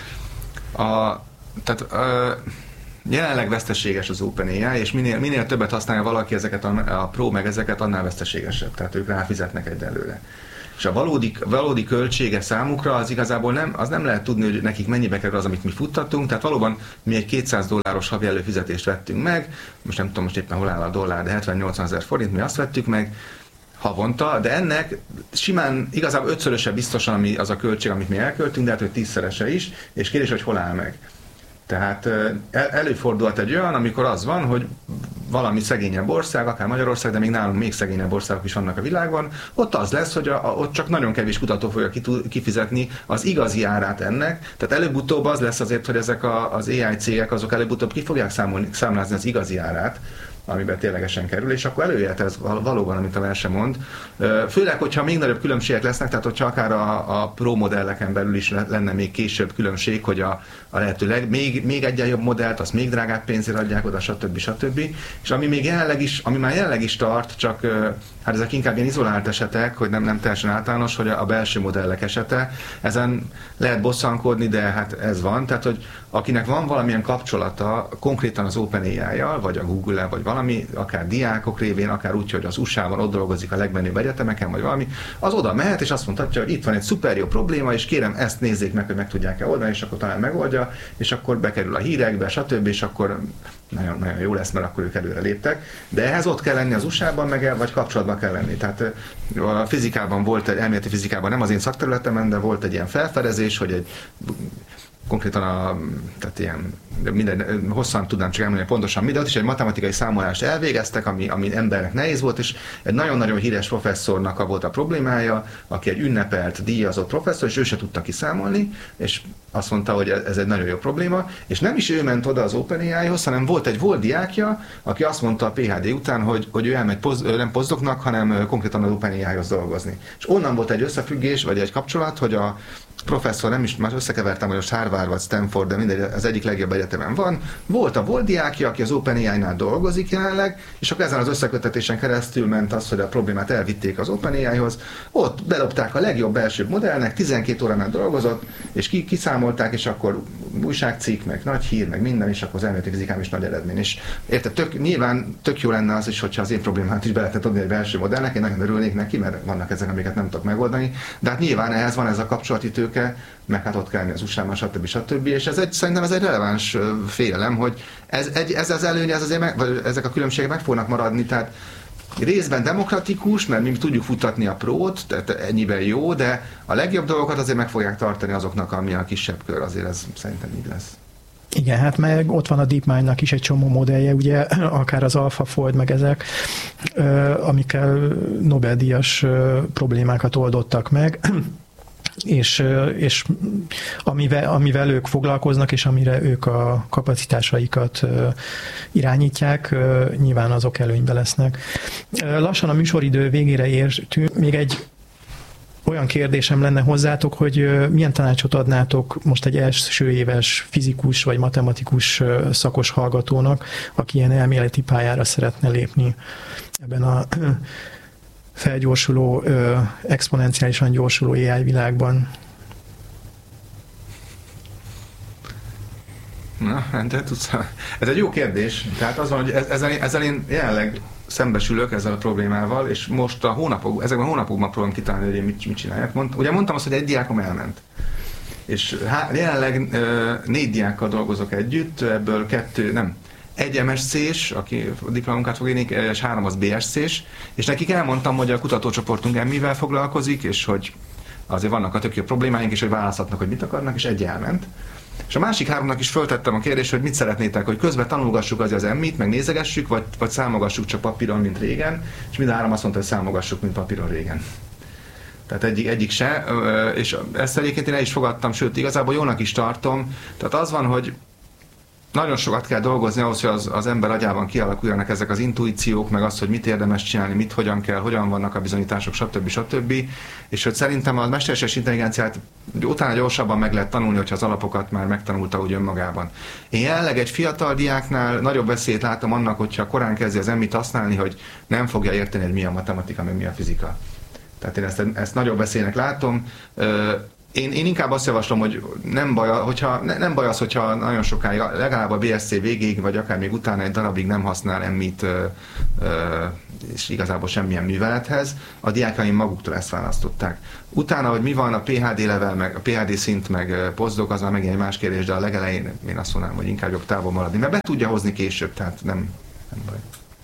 jelenleg veszteséges az OpenAI, és minél többet használja valaki ezeket a Pro meg ezeket, annál veszteségesebb, tehát ők ráfizetnek egyelőre. És a valódi költsége számukra az igazából nem lehet tudni, hogy nekik mennyibe kerül az, amit mi futtattunk, tehát valóban mi egy $200 havi előfizetést vettünk meg, most nem tudom most éppen hol áll a dollár, de 70-80 ezer forint, mi azt vettük meg havonta, de ennek simán igazából 5-szöröse biztosan az a költség, amit mi elköltünk, de hát, hogy 10-szerese is, és kérdés, hogy hol áll meg. Tehát előfordulhat egy olyan, amikor az van, hogy valami szegényebb ország, akár Magyarország, de még nálunk még szegényebb országok is vannak a világban, ott az lesz, hogy ott csak nagyon kevés kutató fogja kifizetni az igazi árát ennek. Tehát előbb-utóbb az lesz azért, hogy ezek az AI cégek azok előbb-utóbb ki fogják számlázni az igazi árát, amiben ténylegesen kerül, és akkor előjöhet ez valóban, amit a Merse mond. Főleg, hogyha még nagyobb különbségek lesznek, tehát hogyha akár a Pro modelleken belül is lenne még később különbség, hogy a lehetőleg még egyen jobb modellt, azt még drágább pénzért adják oda, stb. És ami már jelenleg is tart, csak hát ezek inkább ilyen izolált esetek, hogy nem teljesen általános, hogy a belső modellek esete, ezen lehet bosszankodni, de hát ez van, tehát hogy akinek van valamilyen kapcsolata konkrétan az OpenAI-jal, vagy a Google-el, vagy valami, akár diákok révén, akár úgy, hogy az USA-ban ott dolgozik a legmenőbb egyetemeken, vagy valami, az oda mehet, és azt mondhatja, hogy itt van egy szuper jó probléma, és kérem, ezt nézzék meg, hogy meg tudják-e oldani, és akkor talán megoldja, és akkor bekerül a hírekbe, stb., és akkor nagyon, nagyon jó lesz, mert akkor ők előre léptek. De ehhez ott kell lenni az USA-ban, vagy kapcsolatban kell lenni. Tehát a fizikában volt egy, elméleti fizikában nem az én szakterületemen, de volt egy ilyen felfedezés, hogy konkrétan tehát ilyen, minden, hosszan tudnám csak elmondani pontosan mi, de ott is egy matematikai számolást elvégeztek, ami embernek nehéz volt, és egy nagyon-nagyon híres professzornak volt a problémája, aki egy ünnepelt, díjazott professzor, és ő se tudta kiszámolni, és azt mondta, hogy ez egy nagyon jó probléma, és nem is ő ment oda az OpenAI-hoz, hanem volt diákja, aki azt mondta a PhD után, hogy ő elmegy nem posztdoknak, hanem konkrétan az OpenAI-hoz dolgozni. És onnan volt egy összefüggés, vagy egy kapcsolat, hogy a professzor, nem is, már összekevertem, hogy a Harvard vagy Stanford, de mindegy, az egyik legjobb egyetemen van. Volt diákja, aki az OpenAI-nál dolgozik jelenleg, és akkor ezen az összekötetésen keresztül ment az, hogy a problémát elvitték az OpenAI-hoz. Ott bedobták a legjobb belső modellnek, 12 óránál dolgozott, és kiszámolták, és akkor újságcikk, meg nagy hír, meg minden, és akkor az elméleti fizikám is nagy eredmény. És érted, nyilván tök jó lenne az is, hogyha az én problémát is be lehetne adni egy belső modellnek, én nagyon örülnék neki, mert vannak ezek, amiket nem tudok megoldani. De hát nyilván ehhez van ez a kapcsolati tőke, meg hát ott kell az USA-ban, stb. És szerintem ez egy releváns félelem, hogy ez az előny, ezek a különbségek meg fognak maradni, tehát részben demokratikus, mert mi tudjuk futtatni a prót, tehát ennyiben jó, de a legjobb dolgokat azért meg fogják tartani azoknak, ami a kisebb kör, azért ez szerintem így lesz. Igen, hát meg ott van a DeepMind-nak is egy csomó modellje, ugye, akár az AlphaFold, meg ezek, amikkel Nobel-díjas problémákat oldottak meg, és amivel ők foglalkoznak, és amire ők a kapacitásaikat irányítják, nyilván azok előnybe lesznek. Lassan a műsoridő végére értünk. Még egy olyan kérdésem lenne hozzátok, hogy milyen tanácsot adnátok most egy első éves fizikus vagy matematikus szakos hallgatónak, aki ilyen elméleti pályára szeretne lépni ebben a felgyorsuló, exponenciálisan gyorsuló AI világban? Na, de tudsz, ez egy jó kérdés. Tehát az van, hogy ezzel én jelenleg szembesülök ezzel a problémával, és most ezekben a hónapokban próbálom kitalálni, hogy én mit csináljak. Ugye mondtam azt, hogy egy diákom elment. És jelenleg 4 diákkal dolgozok együtt, ebből egy MSC-s, aki diplomunkát fog írni, és 3 az BSC-s, és nekik elmondtam, hogy a kutatócsoportunk mivel foglalkozik, és hogy azért vannak a tök jó problémáink, és hogy választhatnak, hogy mit akarnak, és egy elment. És a másik 3-nak is föltettem a kérdést, hogy mit szeretnétek, hogy közben tanulgassuk az emmit, meg nézegessük, vagy számogassuk csak papíron, mint régen, és mind a 3 azt mondta, hogy számogassuk, mint papíron régen. Tehát egyik se, és ezt egyébként én el is fogadtam, sőt, igazából jónak is tartom. Tehát az van, hogy nagyon sokat kell dolgozni ahhoz, hogy az ember agyában kialakuljanak ezek az intuíciók, meg az, hogy mit érdemes csinálni, mit hogyan kell, hogyan vannak a bizonyítások, stb. És hogy szerintem a mesterséges intelligenciát utána gyorsabban meg lehet tanulni, hogyha az alapokat már megtanulta úgy önmagában. Én jelenleg egy fiatal diáknál nagyobb veszélyt látom annak, hogyha korán kezdi az emmit használni, hogy nem fogja érteni, hogy mi a matematika, meg mi a fizika. Tehát én ezt nagyobb veszélynek látom. Én inkább azt javaslom, hogy nem baj az, hogyha nagyon sokáig, legalább a BSC végéig, vagy akár még utána egy darabig nem használ emmit, és igazából semmilyen művelethez. A diákaim maguktól ezt választották. Utána, hogy mi van a PhD level, meg a PhD szint, meg postdoc, az már megint egy más kérdés, de a legelején én azt mondanám, hogy inkább jobb távol maradni, mert be tudja hozni később, tehát nem baj.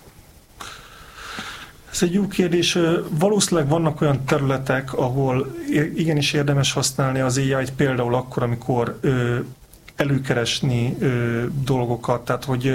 Ez egy jó kérdés. Valószínűleg vannak olyan területek, ahol igenis érdemes használni az AI-t, például akkor, amikor előkeresni dolgokat, tehát hogy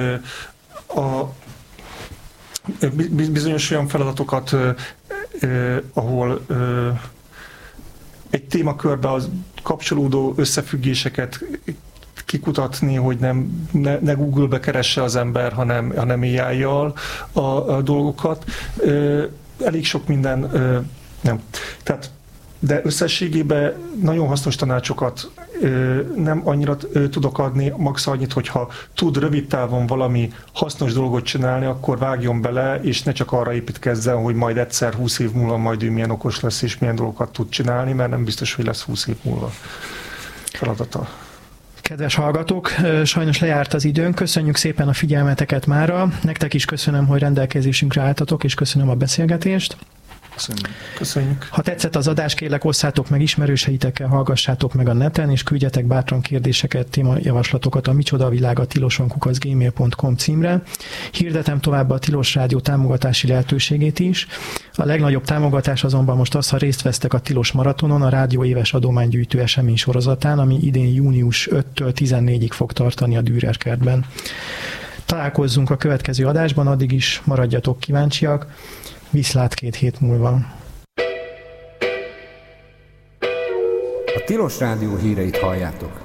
bizonyos olyan feladatokat, ahol egy témakörbe az kapcsolódó összefüggéseket kikutatni, hogy ne Google-be keresse az ember, hanem AI-jal a dolgokat. Elég sok minden nem. Tehát, de összességében nagyon hasznos tanácsokat nem annyira tudok adni, max annyit, hogyha tud rövid távon valami hasznos dolgot csinálni, akkor vágjon bele, és ne csak arra építkezzen, hogy majd egyszer 20 év múlva majd ő milyen okos lesz, és milyen dolgokat tud csinálni, mert nem biztos, hogy lesz 20 év múlva feladata. Kedves hallgatók, sajnos lejárt az időnk. Köszönjük szépen a figyelmeteket mára. Nektek is köszönöm, hogy rendelkezésünkre álltatok, és köszönöm a beszélgetést. Köszönjük. Ha tetszett az adás, kérlek osszátok meg ismerőseitekkel, hallgassátok meg a neten, és küldjetek bátran kérdéseket, témajavaslatokat a micsodavilága@tiloson@gmail.com címre. Hirdetem tovább a Tilos Rádió támogatási lehetőségét is. A legnagyobb támogatás azonban most az, ha részt vesztek a Tilos Maratonon, a rádió éves adománygyűjtő esemény sorozatán, ami idén június 5-től 14-ig fog tartani a Dürer kertben. Találkozzunk a következő adásban, addig is maradjatok kíváncsiak. Viszlát 2 hét múlva. A Tilos Rádió híreit halljátok.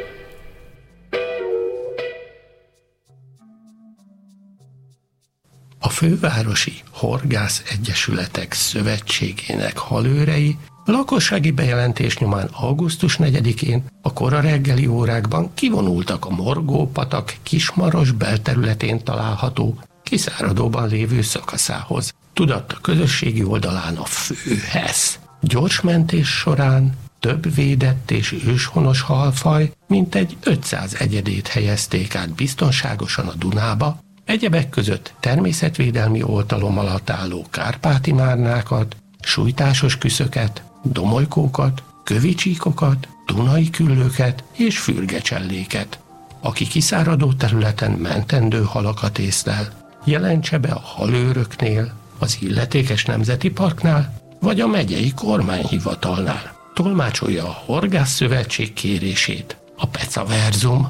A Fővárosi Horgász Egyesületek Szövetségének halőrei a lakossági bejelentés nyomán augusztus 4-én a kora reggeli órákban kivonultak a Morgó-patak Kismaros belterületén található, kiszáradóban lévő szakaszához. Tudatta közösségi oldalán a Főhesz. Gyors mentés során több védett és őshonos halfaj, mintegy 500 egyedét helyezték át biztonságosan a Dunába, egyebek között természetvédelmi oltalom alatt álló kárpáti márnákat, sújtásos küszöket, domolykókat, kövicsíkokat, dunai küllőket és fürgecselléket. Aki kiszáradó területen mentendő halakat észlel, jelentse be a halőröknél, az illetékes nemzeti parknál, vagy a megyei kormányhivatalnál. Tolmácsolja a Horgász Szövetség kérését a Pecaverzum.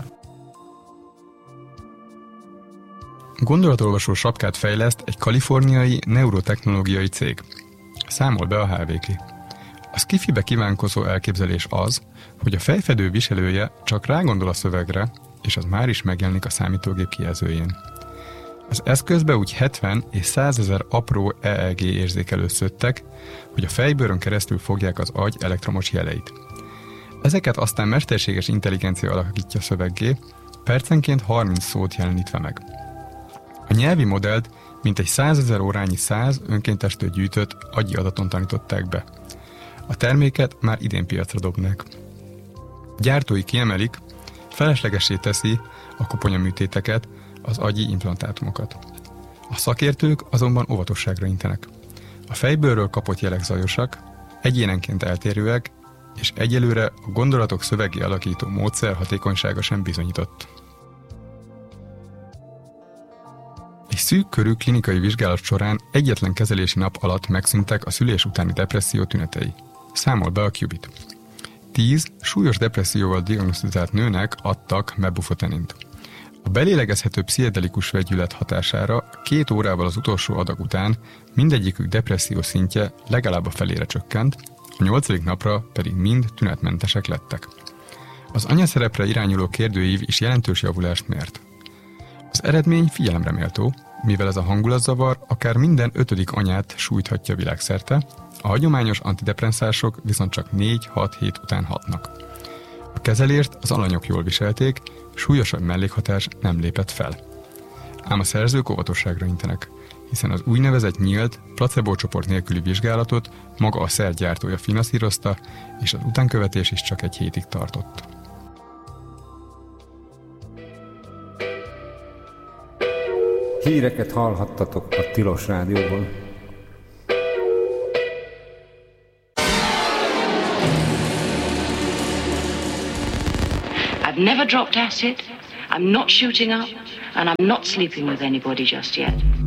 Gondolatolvasó sapkát fejleszt egy kaliforniai neurotechnológiai cég. Számol be a HVG. A skifibe kívánkozó elképzelés az, hogy a fejfedő viselője csak rágondol a szövegre, és az már is megjelenik a számítógép kijelzőjén. Az eszközbe úgy 70 és 100 000 apró EEG érzékelő szöttek, hogy a fejbőrön keresztül fogják az agy elektromos jeleit. Ezeket aztán mesterséges intelligencia alakítja szöveggé, percenként 30 szót jelenítve meg. A nyelvi modellt mintegy 100 000 órányi 100 önkéntestől gyűjtött agyi adaton tanították be. A terméket már idén piacra dobnák. Gyártói kiemelik, feleslegessé teszi a koponyaműtéteket, az agyi implantátumokat. A szakértők azonban óvatosságra intenek. A fejbőrről kapott jelek zajosak, egyénenként eltérőek, és egyelőre a gondolatok szövegi alakító módszer hatékonysága sem bizonyított. Egy szűk körű klinikai vizsgálat során egyetlen kezelési nap alatt megszűntek a szülés utáni depresszió tünetei. Számol be a Qubit. 10 súlyos depresszióval diagnosztizált nőnek adtak mebufotenint. A belélegezhető pszichedelikus vegyület hatására 2 órával az utolsó adag után mindegyikük depresszió szintje legalább a felére csökkent, a 8. napra pedig mind tünetmentesek lettek. Az anyaszerepre irányuló kérdőív is jelentős javulást mért. Az eredmény figyelemre méltó, mivel ez a hangulatzavar akár minden 5. anyát sújthatja világszerte, a hagyományos antidepresszánsok viszont csak 4-6 hét után hatnak. A kezelést az alanyok jól viselték, súlyosabb mellékhatás nem lépett fel. Ám a szerzők óvatosságra intenek, hiszen az úgynevezett nyílt, placebo csoport nélküli vizsgálatot maga a szer gyártója finanszírozta, és az utánkövetés is csak 1 hétig tartott. Híreket hallhattatok a Tilos Rádióban. I've never dropped acid, I'm not shooting up, and I'm not sleeping with anybody just yet.